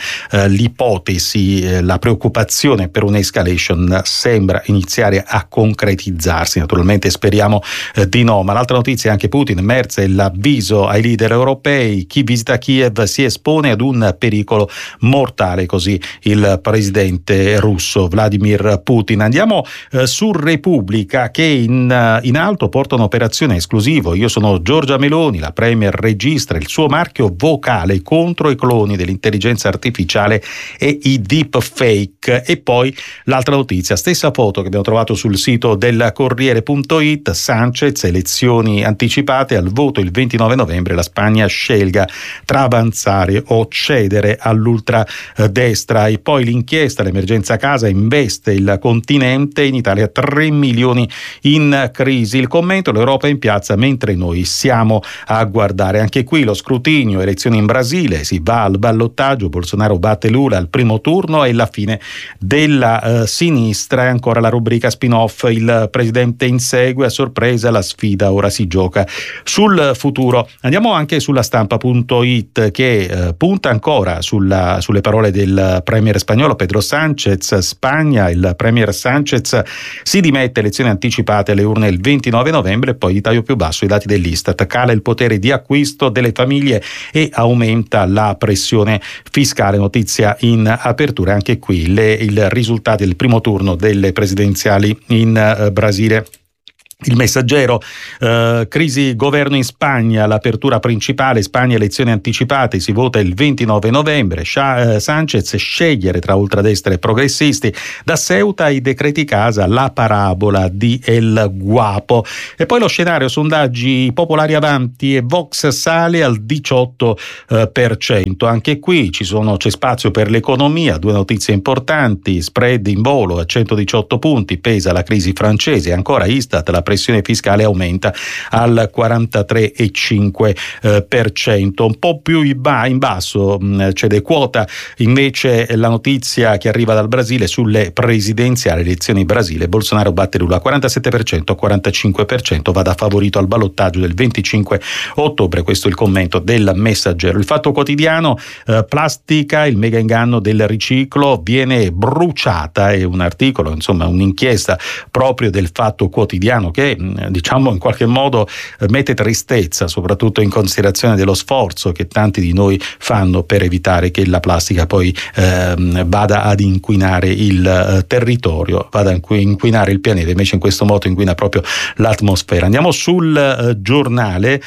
l'ipotesi, la preoccupazione per un'escalation sembra iniziare a concretizzarsi. Naturalmente speriamo di no. Ma l'altra notizia è anche Putin. Merz e l'avviso ai leader europei: chi visita Kiev si espone ad un pericolo mortale, così il presidente russo Vladimir Putin. Andiamo su Repubblica, che in alto porta un'operazione esclusivo. Io sono Giorgia Meloni, la premier registra il suo marchio vocale contro i cloni dell'intelligenza artificiale e i deepfake. E poi l'altra notizia notizia, stessa foto che abbiamo trovato sul sito del Corriere.it, Sanchez, elezioni anticipate al voto il 29 novembre, la Spagna scelga tra avanzare o cedere all'ultradestra. E poi l'inchiesta, l'emergenza casa investe il continente, in Italia 3 milioni in crisi. Il commento: l'Europa è in piazza mentre noi siamo a guardare. Anche qui lo scrutinio, elezioni in Brasile, si va al ballottaggio, Bolsonaro batte Lula al primo turno e la fine della sinistra. E ancora la rubrica spin-off, il presidente insegue, a sorpresa la sfida ora si gioca sul futuro. Andiamo anche sulla stampa.it che punta ancora sulle parole del premier spagnolo Pedro Sánchez. Spagna, il premier Sánchez si dimette, elezioni anticipate alle urne il 29 novembre. E poi di taglio più basso i dati dell'Istat, cala il potere di acquisto delle famiglie e aumenta la pressione fiscale. Notizia in apertura, anche qui i risultati del primo turno delle presidenziali in Brasile. Il Messaggero, crisi governo in Spagna, l'apertura principale, Spagna elezioni anticipate, si vota il 29 novembre, Sánchez scegliere tra ultradestra e progressisti, da Ceuta ai decreti casa, la parabola di El Guapo. E poi lo scenario, sondaggi popolari avanti e Vox sale al 18%, anche qui c'è spazio per l'economia, due notizie importanti, spread in volo a 118 punti, pesa la crisi francese, ancora Istat, la pressione fiscale aumenta al 43,5%. Un po' più in basso cede quota invece la notizia che arriva dal Brasile sulle presidenziali, elezioni in Brasile, Bolsonaro batte Lula 47%, 45%, va da favorito al ballottaggio del 25 ottobre. Questo è il commento del Messaggero. Il Fatto Quotidiano, plastica, il mega inganno del riciclo, viene bruciata, è un articolo, insomma un'inchiesta proprio del Fatto Quotidiano che diciamo in qualche modo mette tristezza, soprattutto in considerazione dello sforzo che tanti di noi fanno per evitare che la plastica poi vada ad inquinare il territorio, vada a inquinare il pianeta, invece in questo modo inquina proprio l'atmosfera. Andiamo sul giornale,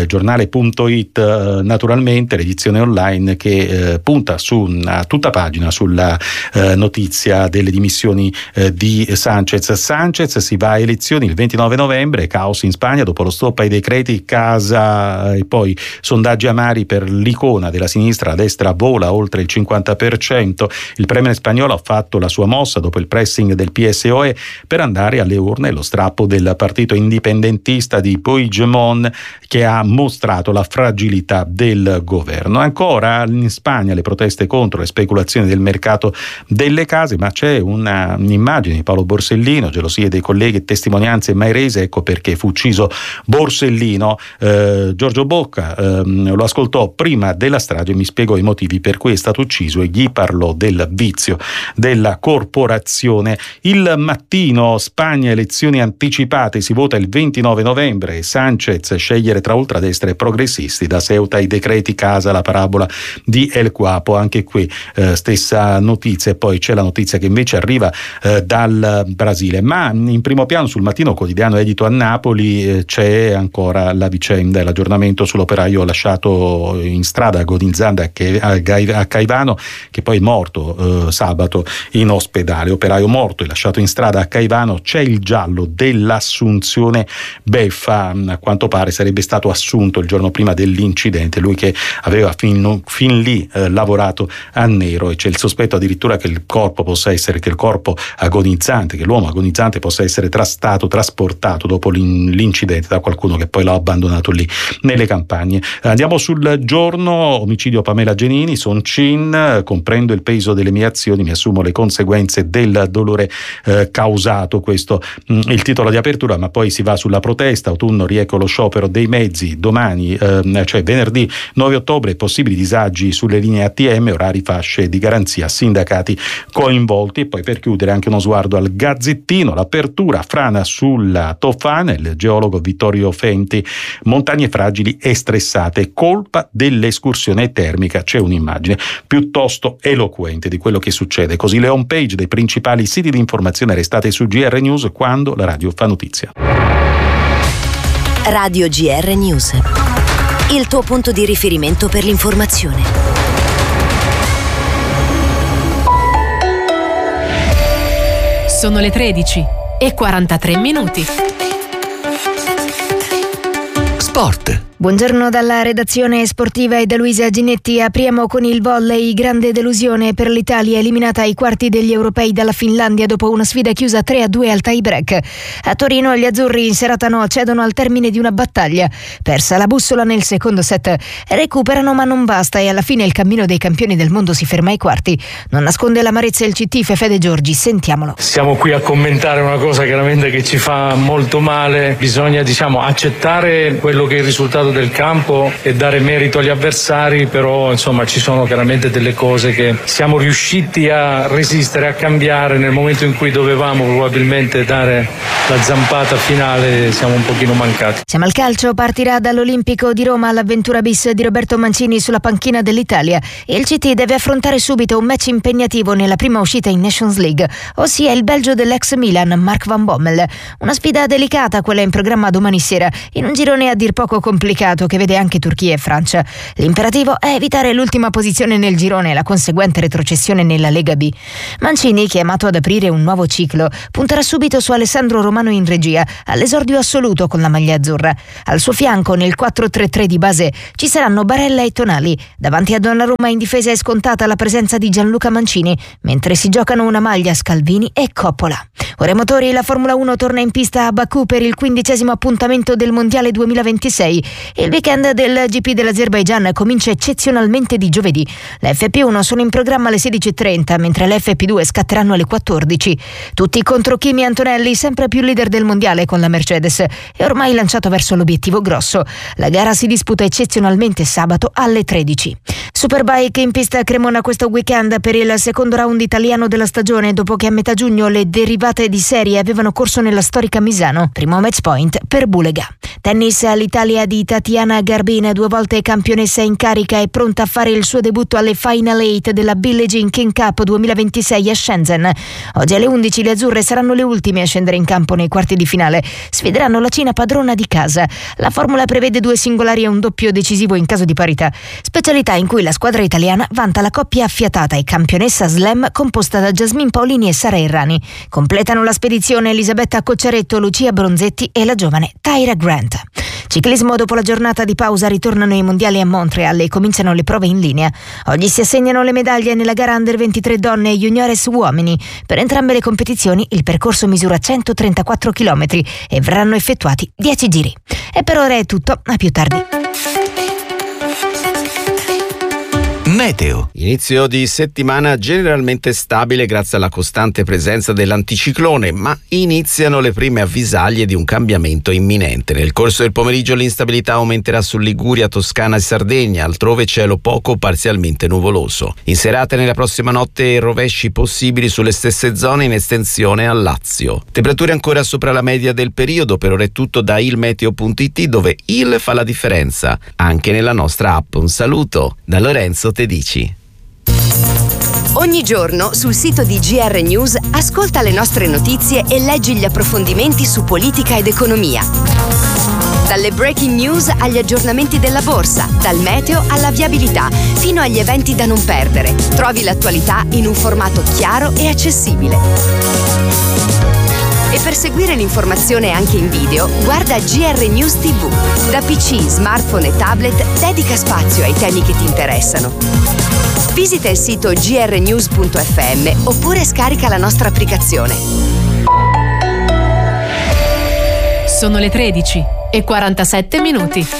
giornale.it, naturalmente l'edizione online che punta a tutta pagina sulla notizia delle dimissioni di Sánchez. Sánchez si va a elezioni il 29 novembre, caos in Spagna dopo lo stop ai decreti casa e poi sondaggi amari per l'icona della sinistra, la destra vola oltre il 50%. Il premier spagnolo ha fatto la sua mossa dopo il pressing del PSOE per andare alle urne, lo strappo del partito indipendentista di Puigdemont che ha mostrato la fragilità del governo. Ancora in Spagna le proteste contro le speculazioni del mercato delle case, ma c'è un'immagine di Paolo Borsellino, gelosie dei colleghi e testimonianze mai rese, ecco perché fu ucciso Borsellino. Giorgio Bocca lo ascoltò prima della strage, mi spiegò i motivi per cui è stato ucciso e gli parlò del vizio della corporazione. Il Mattino, Spagna elezioni anticipate, si vota il 29 novembre, Sánchez scegliere tra ultradestra e progressisti, da Ceuta ai decreti casa, la parabola di El Guapo. Anche qui stessa notizia. E poi c'è la notizia che invece arriva dal Brasile, ma in primo piano sul Mattino Quotidiano edito a Napoli c'è ancora la vicenda e l'aggiornamento sull'operaio lasciato in strada agonizzando a Caivano, che poi è morto sabato in ospedale. Operaio morto e lasciato in strada a Caivano. C'è il giallo dell'Assunzione Beffa, a quanto pare sarebbe stato assunto il giorno prima dell'incidente, lui che aveva fin lì lavorato a nero, e c'è il sospetto addirittura che il corpo agonizzante, che l'uomo agonizzante possa essere stato trasportato dopo l'incidente da qualcuno che poi l'ha abbandonato lì nelle campagne. Andiamo sul Giorno, omicidio Pamela Genini, Soncin, comprendo il peso delle mie azioni, mi assumo le conseguenze del dolore causato, questo il titolo di apertura. Ma poi si va sulla protesta, autunno riecco lo sciopero dei mezzi, domani cioè venerdì 9 ottobre possibili disagi sulle linee ATM, orari, fasce di garanzia, sindacati coinvolti. E poi per chiudere anche uno sguardo al Gazzettino, l'apertura, frana sulla Tofana, il geologo Vittorio Fenti, montagne fragili e stressate, colpa dell'escursione termica. C'è un'immagine piuttosto eloquente di quello che succede. Così le home page dei principali siti di informazione, restate su GR News quando la radio fa notizia. Radio GR News, il tuo punto di riferimento per l'informazione. Sono le 13:43. Sport. Buongiorno dalla redazione sportiva e da Luisa Ginetti. Apriamo con il volley. Grande delusione per l'Italia, eliminata ai quarti degli europei dalla Finlandia dopo una sfida chiusa 3-2 al tie break. A Torino gli azzurri in serata no cedono al termine di una battaglia. Persa la bussola nel secondo set, recuperano ma non basta e alla fine il cammino dei campioni del mondo si ferma ai quarti. Non nasconde l'amarezza il CT Fede Giorgi, sentiamolo. Siamo qui a commentare una cosa chiaramente che ci fa molto male. Bisogna accettare quello che è il risultato del campo e dare merito agli avversari, però ci sono chiaramente delle cose che siamo riusciti a resistere, a cambiare nel momento in cui dovevamo probabilmente dare la zampata finale, siamo un pochino mancati. Siamo al calcio, partirà dall'Olimpico di Roma l'avventura bis di Roberto Mancini sulla panchina dell'Italia. Il CT deve affrontare subito un match impegnativo nella prima uscita in Nations League, ossia il Belgio dell'ex Milan Mark van Bommel. Una sfida delicata quella in programma domani sera, in un girone a dir poco complicato che vede anche Turchia e Francia. L'imperativo è evitare l'ultima posizione nel girone e la conseguente retrocessione nella Lega B. Mancini, chiamato ad aprire un nuovo ciclo, punterà subito su Alessandro Romano in regia, all'esordio assoluto con la maglia azzurra. Al suo fianco, nel 4-3-3 di base, ci saranno Barella e Tonali. Davanti a Donnarumma in difesa è scontata la presenza di Gianluca Mancini, mentre si giocano una maglia Scalvini e Coppola. Ora i motori, la Formula 1 torna in pista a Baku per il 15° appuntamento del Mondiale 2026. Il weekend del GP dell'Azerbaigian comincia eccezionalmente di giovedì. Le FP1 sono in programma alle 16:30, mentre le FP2 scatteranno alle 14. Tutti contro Kimi Antonelli, sempre più leader del mondiale con la Mercedes, e ormai lanciato verso l'obiettivo grosso. La gara si disputa eccezionalmente sabato alle 13. Superbike in pista a Cremona questo weekend per il secondo round italiano della stagione, dopo che a metà giugno le derivate di serie avevano corso nella storica Misano. Primo match point per Bulega. Tennis, l'Italia di Tatiana Garbin, 2 volte campionessa in carica, è pronta a fare il suo debutto alle Final 8 della Billie Jean King Cup 2026 a Shenzhen. Oggi alle 11 le azzurre saranno le ultime a scendere in campo nei quarti di finale. Sfideranno la Cina padrona di casa. La formula prevede 2 singolari e un doppio decisivo in caso di parità, specialità in cui la squadra italiana vanta la coppia affiatata e campionessa slam composta da Jasmine Paolini e Sara Errani. Completano la spedizione Elisabetta Cocciaretto, Lucia Bronzetti e la giovane Tyra Grant. Ciclismo, dopo la giornata di pausa ritornano i mondiali a Montreal e cominciano le prove in linea. Oggi si assegnano le medaglie nella gara Under 23 donne e Juniores uomini. Per entrambe le competizioni il percorso misura 134 km e verranno effettuati 10 giri. E per ora è tutto, a più tardi. Meteo. Inizio di settimana generalmente stabile grazie alla costante presenza dell'anticiclone, ma iniziano le prime avvisaglie di un cambiamento imminente. Nel corso del pomeriggio l'instabilità aumenterà su Liguria, Toscana e Sardegna, altrove cielo poco o parzialmente nuvoloso. In serata e nella prossima notte rovesci possibili sulle stesse zone in estensione al Lazio. Temperature ancora sopra la media del periodo. Per ora è tutto da ilmeteo.it, dove il fa la differenza anche nella nostra app. Un saluto da Lorenzo Tedici. Ogni giorno sul sito di GR News ascolta le nostre notizie e leggi gli approfondimenti su politica ed economia. Dalle breaking news agli aggiornamenti della borsa, dal meteo alla viabilità, fino agli eventi da non perdere. Trovi l'attualità in un formato chiaro e accessibile. E per seguire l'informazione anche in video, guarda GR News TV. Da PC, smartphone e tablet, dedica spazio ai temi che ti interessano. Visita il sito grnews.fm oppure scarica la nostra applicazione. Sono le 13:47.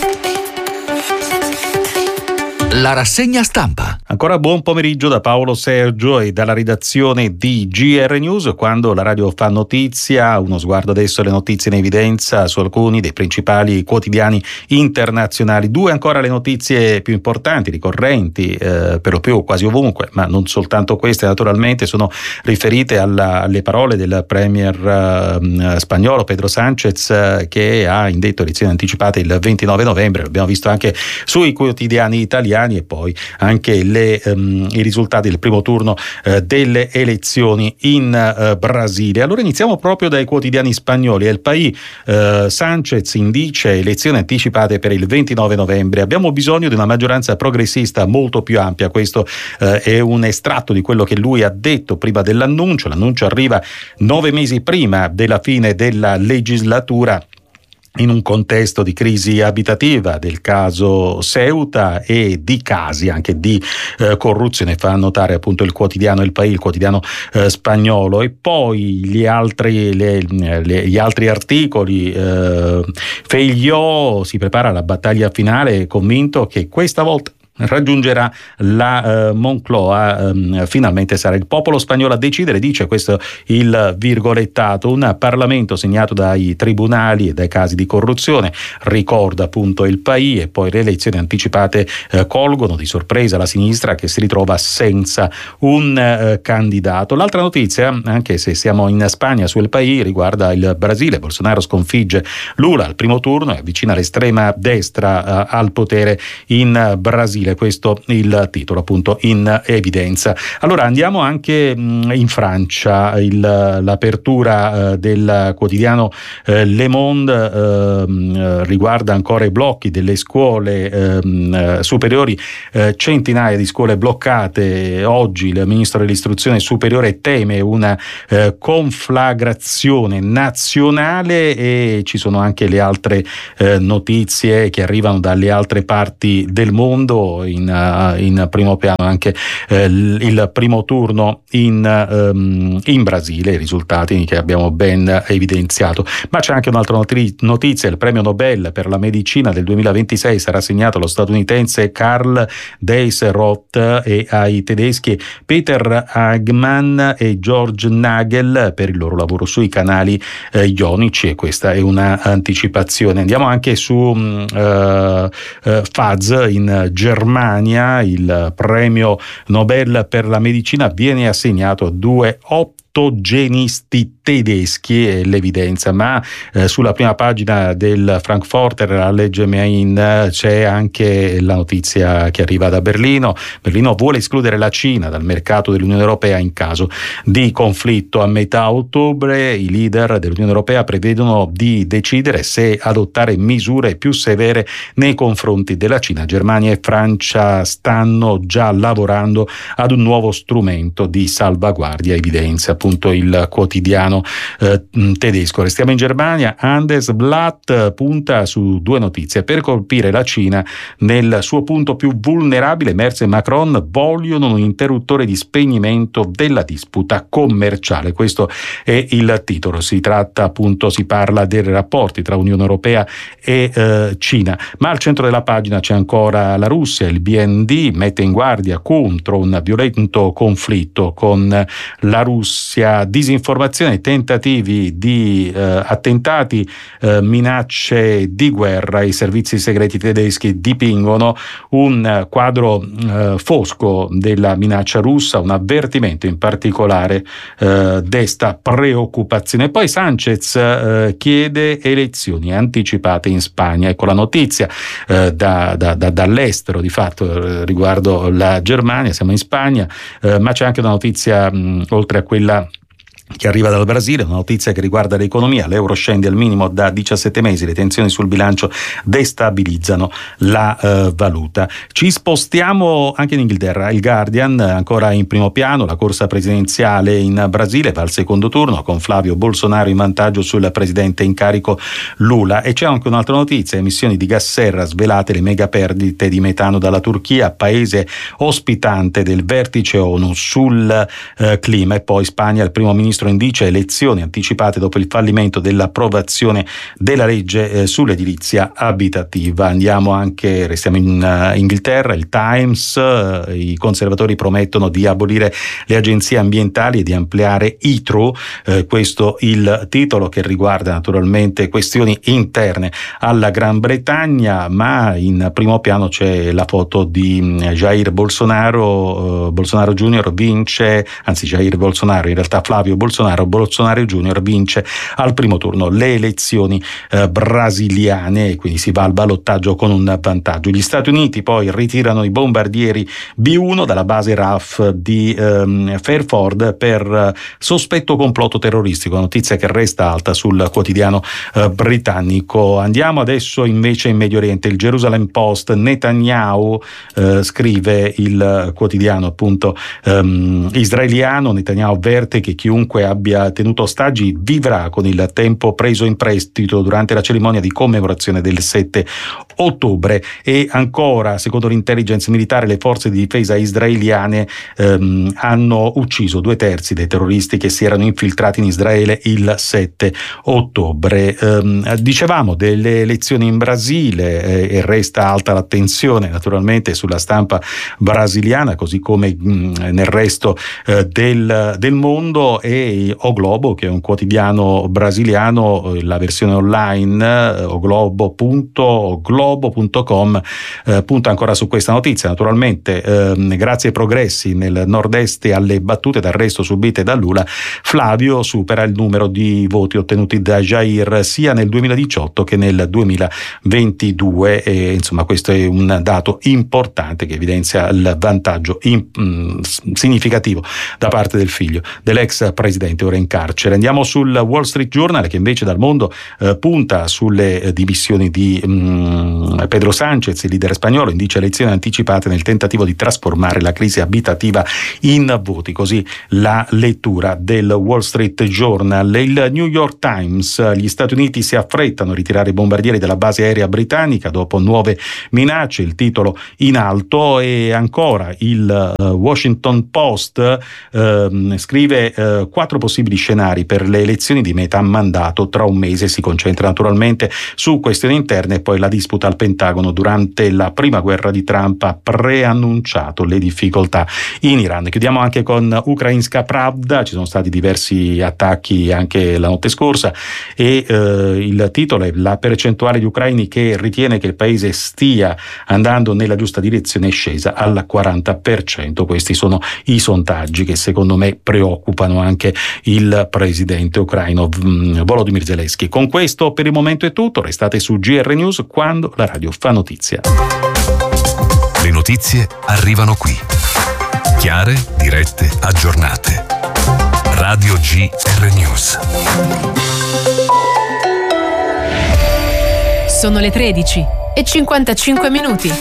La rassegna stampa. Ancora buon pomeriggio da Paolo Sergio e dalla redazione di GR News. Quando la radio fa notizia, uno sguardo adesso alle notizie in evidenza su alcuni dei principali quotidiani internazionali. 2 ancora le notizie più importanti, ricorrenti, per lo più quasi ovunque, ma non soltanto queste naturalmente, sono riferite alle parole del premier spagnolo Pedro Sánchez, che ha indetto elezioni anticipate il 29 novembre. L'abbiamo visto anche sui quotidiani italiani e poi anche le i risultati del primo turno delle elezioni in Brasile. Allora iniziamo proprio dai quotidiani spagnoli. El País, Sánchez indice elezioni anticipate per il 29 novembre. Abbiamo bisogno di una maggioranza progressista molto più ampia. Questo è un estratto di quello che lui ha detto prima dell'annuncio. L'annuncio arriva 9 mesi prima della fine della legislatura, in un contesto di crisi abitativa, del caso Ceuta e di casi anche di corruzione, fa notare appunto il quotidiano El País, il quotidiano spagnolo. E poi gli altri articoli. Feijóo si prepara alla battaglia finale, convinto che questa volta raggiungerà la Moncloa, finalmente sarà il popolo spagnolo a decidere, dice, questo il virgolettato, un Parlamento segnato dai tribunali e dai casi di corruzione, ricorda appunto il País. E poi le elezioni anticipate colgono di sorpresa la sinistra, che si ritrova senza un candidato. L'altra notizia, anche se siamo in Spagna, sul País, riguarda il Brasile. Bolsonaro sconfigge Lula al primo turno e avvicina l'estrema destra al potere in Brasile. Questo il titolo appunto in evidenza. Allora andiamo anche in Francia. L'apertura del quotidiano Le Monde riguarda ancora i blocchi delle scuole superiori, centinaia di scuole bloccate. Oggi il ministro dell'istruzione superiore teme una conflagrazione nazionale, e ci sono anche le altre notizie che arrivano dalle altre parti del mondo. In primo piano anche il primo turno in Brasile, i risultati che abbiamo ben evidenziato. Ma c'è anche un'altra notizia: il premio Nobel per la medicina del 2026 sarà assegnato allo statunitense Karl Deisroth e ai tedeschi Peter Hagmann e George Nagel per il loro lavoro sui canali ionici, e questa è una anticipazione. Andiamo anche su FAZ in Germania. Il premio Nobel per la medicina viene assegnato a 2 ottogenisti tedeschi, è l'evidenza, ma sulla prima pagina del Frankfurter Allgemeine c'è anche la notizia che arriva da Berlino. Berlino vuole escludere la Cina dal mercato dell'Unione Europea in caso di conflitto. A metà ottobre i leader dell'Unione Europea prevedono di decidere se adottare misure più severe nei confronti della Cina. Germania e Francia stanno già lavorando ad un nuovo strumento di salvaguardia, evidenzia appunto il quotidiano tedesco. Restiamo in Germania. Handelsblatt punta su 2 notizie. Per colpire la Cina nel suo punto più vulnerabile, Merz e Macron vogliono un interruttore di spegnimento della disputa commerciale. Questo è il titolo. Si parla dei rapporti tra Unione Europea e Cina. Ma al centro della pagina c'è ancora la Russia. Il BND mette in guardia contro un violento conflitto con la Russia. Disinformazione, tentativi di attentati, minacce di guerra. I servizi segreti tedeschi dipingono un quadro fosco della minaccia russa. Un avvertimento in particolare desta preoccupazione. Poi Sánchez chiede elezioni anticipate in Spagna. Ecco la notizia dall'estero di fatto riguardo la Germania. Siamo in Spagna, ma c'è anche una notizia oltre a quella che arriva dal Brasile, una notizia che riguarda l'economia. L'euro scende al minimo da 17 mesi, le tensioni sul bilancio destabilizzano la valuta. Ci spostiamo anche in Inghilterra. Il Guardian ancora in primo piano, la corsa presidenziale in Brasile va al secondo turno con Flavio Bolsonaro in vantaggio sul presidente in carico Lula. E c'è anche un'altra notizia: emissioni di gas serra svelate, le mega perdite di metano dalla Turchia, paese ospitante del vertice ONU sul clima. E poi Spagna, il primo ministro indice elezioni anticipate dopo il fallimento dell'approvazione della legge sull'edilizia abitativa. Restiamo in Inghilterra. Il Times, i conservatori promettono di abolire le agenzie ambientali e di ampliare ITRU, questo il titolo, che riguarda naturalmente questioni interne alla Gran Bretagna, ma in primo piano c'è la foto di Jair Bolsonaro. Bolsonaro Junior vince, anzi Jair Bolsonaro, in realtà Flavio Bolsonaro Bolsonaro Junior vince al primo turno le elezioni brasiliane, e quindi si va al ballottaggio con un vantaggio. Gli Stati Uniti poi ritirano i bombardieri B-1 dalla base RAF di Fairford per sospetto complotto terroristico, notizia che resta alta sul quotidiano britannico. Andiamo adesso invece in Medio Oriente. Il Jerusalem Post: Netanyahu, scrive il quotidiano appunto israeliano, Netanyahu avverte che chiunque abbia tenuto ostaggi vivrà con il tempo preso in prestito durante la cerimonia di commemorazione del 7 ottobre. E ancora, secondo l'intelligence militare, le forze di difesa israeliane hanno ucciso 2/3 dei terroristi che si erano infiltrati in Israele il 7 ottobre. Dicevamo delle elezioni in Brasile, e resta alta l'attenzione naturalmente sulla stampa brasiliana, così come nel resto del mondo. E O Globo, che è un quotidiano brasiliano, la versione online oglobo.com punta ancora su questa notizia. Naturalmente grazie ai progressi nel nord-est e alle battute d'arresto subite da Lula, Flavio supera il numero di voti ottenuti da Jair sia nel 2018 che nel 2022, e insomma questo è un dato importante che evidenzia il vantaggio significativo da parte del figlio dell'ex presidente ora in carcere. Andiamo sul Wall Street Journal, che invece dal mondo punta sulle dimissioni di Pedro Sánchez, il leader spagnolo, indice elezioni anticipate nel tentativo di trasformare la crisi abitativa in voti, così la lettura del Wall Street Journal. Il New York Times: gli Stati Uniti si affrettano a ritirare i bombardieri dalla base aerea britannica dopo nuove minacce, il titolo in alto. E ancora il Washington Post scrive 4 possibili scenari per le elezioni di metà mandato tra un mese. Si concentra naturalmente su questioni interne, e poi la disputa al Pentagono durante la prima guerra di Trump ha preannunciato le difficoltà in Iran. Chiudiamo anche con Ukrainska Pravda: ci sono stati diversi attacchi anche la notte scorsa, e il titolo è: la percentuale di ucraini che ritiene che il paese stia andando nella giusta direzione è scesa al 40%. Questi sono i sondaggi che secondo me preoccupano anche il presidente ucraino Volodymyr Zelensky. Con questo per il momento è tutto, restate su GR News, quando la radio fa notizia. Le notizie arrivano qui, chiare, dirette, aggiornate. Radio GR News. Sono le 13:55.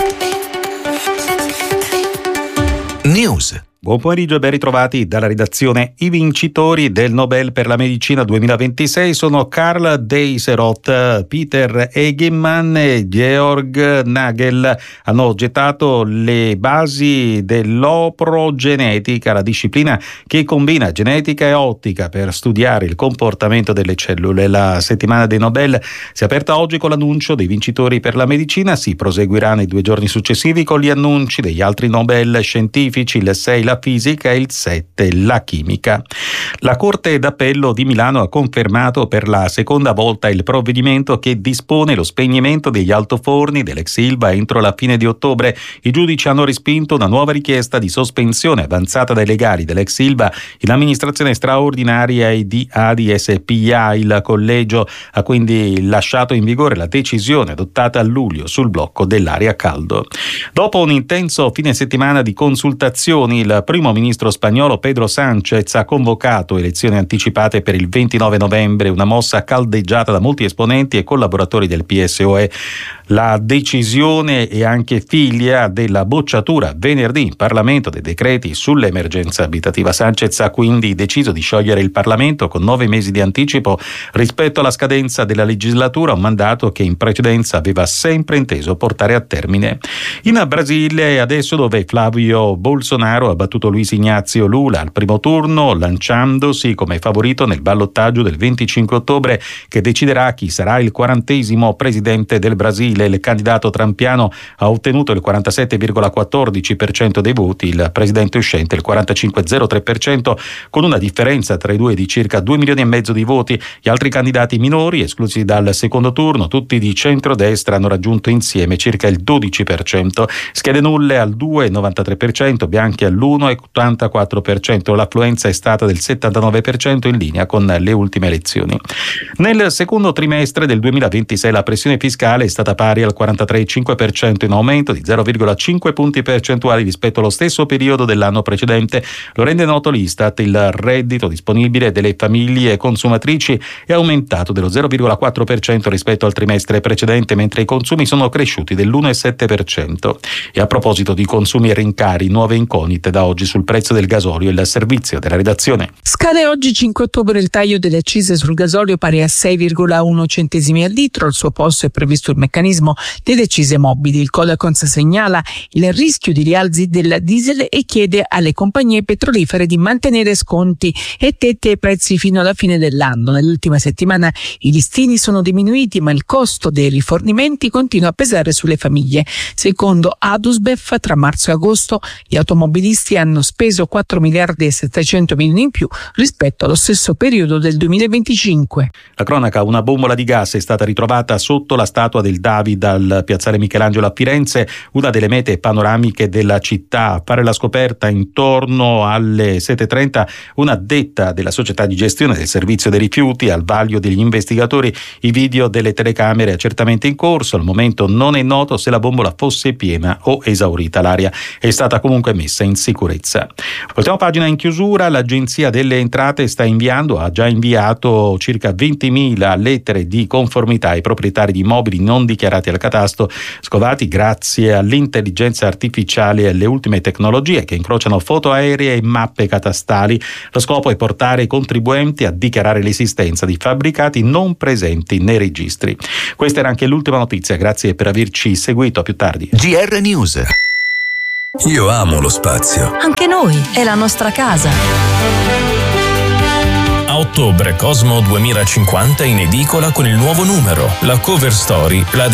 News. Buon pomeriggio e ben ritrovati dalla redazione. I vincitori del Nobel per la medicina 2026 sono Karl Deisseroth, Peter Egemann e Georg Nagel. Hanno gettato le basi dell'oprogenetica, la disciplina che combina genetica e ottica per studiare il comportamento delle cellule. La settimana dei Nobel si è aperta oggi con l'annuncio dei vincitori per la medicina. Si proseguirà nei 2 giorni successivi con gli annunci degli altri Nobel scientifici, il 6 la fisica e il 7 la chimica. La Corte d'Appello di Milano ha confermato per la seconda volta il provvedimento che dispone lo spegnimento degli altoforni dell'ex Ilva entro la fine di ottobre. I giudici hanno respinto una nuova richiesta di sospensione avanzata dai legali dell'ex Ilva in amministrazione straordinaria e di ADI SpA. Il collegio ha quindi lasciato in vigore la decisione adottata a luglio sul blocco dell'aria a caldo. Dopo un intenso fine settimana di consultazioni, il primo ministro spagnolo Pedro Sánchez ha convocato elezioni anticipate per il 29 novembre, una mossa caldeggiata da molti esponenti e collaboratori del PSOE. La decisione è anche figlia della bocciatura venerdì in Parlamento dei decreti sull'emergenza abitativa. Sánchez ha quindi deciso di sciogliere il Parlamento con 9 mesi di anticipo rispetto alla scadenza della legislatura, un mandato che in precedenza aveva sempre inteso portare a termine. In Brasile adesso, dove Flavio Bolsonaro ha battuto Luiz Inácio Lula al primo turno, lanciandosi come favorito nel ballottaggio del 25 ottobre che deciderà chi sarà il 40° presidente del Brasile. Il candidato trampiano ha ottenuto il 47,14% dei voti, il presidente uscente il 45,03%, con una differenza tra i due di circa 2,5 milioni di voti. Gli altri candidati minori, esclusi dal secondo turno, tutti di centrodestra, hanno raggiunto insieme circa il 12%. Schede nulle al 2,93%, bianche all'1%, 61,84%. L'affluenza è stata del 79%, in linea con le ultime elezioni. Nel secondo trimestre del 2026 la pressione fiscale è stata pari al 43,5%, in aumento di 0,5 punti percentuali rispetto allo stesso periodo dell'anno precedente. Lo rende noto l'Istat. Il reddito disponibile delle famiglie consumatrici è aumentato dello 0,4% rispetto al trimestre precedente, mentre i consumi sono cresciuti dell'1,7%. E a proposito di consumi e rincari, nuove incognite da oggi sul prezzo del gasolio. Il servizio della redazione. Scade oggi 5 ottobre il taglio delle accise sul gasolio pari a 6,1 centesimi al litro. Al suo posto è previsto il meccanismo delle accise mobili. Il Codacons segnala il rischio di rialzi del diesel e chiede alle compagnie petrolifere di mantenere sconti e tetti ai prezzi fino alla fine dell'anno. Nell'ultima settimana i listini sono diminuiti, ma il costo dei rifornimenti continua a pesare sulle famiglie. Secondo Adusbef, tra marzo e agosto gli automobilisti hanno speso 4 miliardi e 700 milioni in più rispetto allo stesso periodo del 2025. La cronaca: una bombola di gas è stata ritrovata sotto la statua del David al piazzale Michelangelo a Firenze, una delle mete panoramiche della città. A fare la scoperta intorno alle 7:30 un'addetta della società di gestione del servizio dei rifiuti. Al vaglio degli investigatori i video delle telecamere accertamenti in corso. Al momento non è noto se la bombola fosse piena o esaurita. L'aria è stata comunque messa in sicurezza. Ultima pagina in chiusura: l'Agenzia delle Entrate ha già inviato circa 20.000 lettere di conformità ai proprietari di immobili non dichiarati al catasto, scovati grazie all'intelligenza artificiale e alle ultime tecnologie che incrociano foto aeree e mappe catastali. Lo scopo è portare i contribuenti a dichiarare l'esistenza di fabbricati non presenti nei registri. Questa era anche l'ultima notizia, grazie per averci seguito, a più tardi. GR News. Io amo lo spazio. Anche noi, è la nostra casa. A ottobre Cosmo 2050 in edicola con il nuovo numero. La cover story, la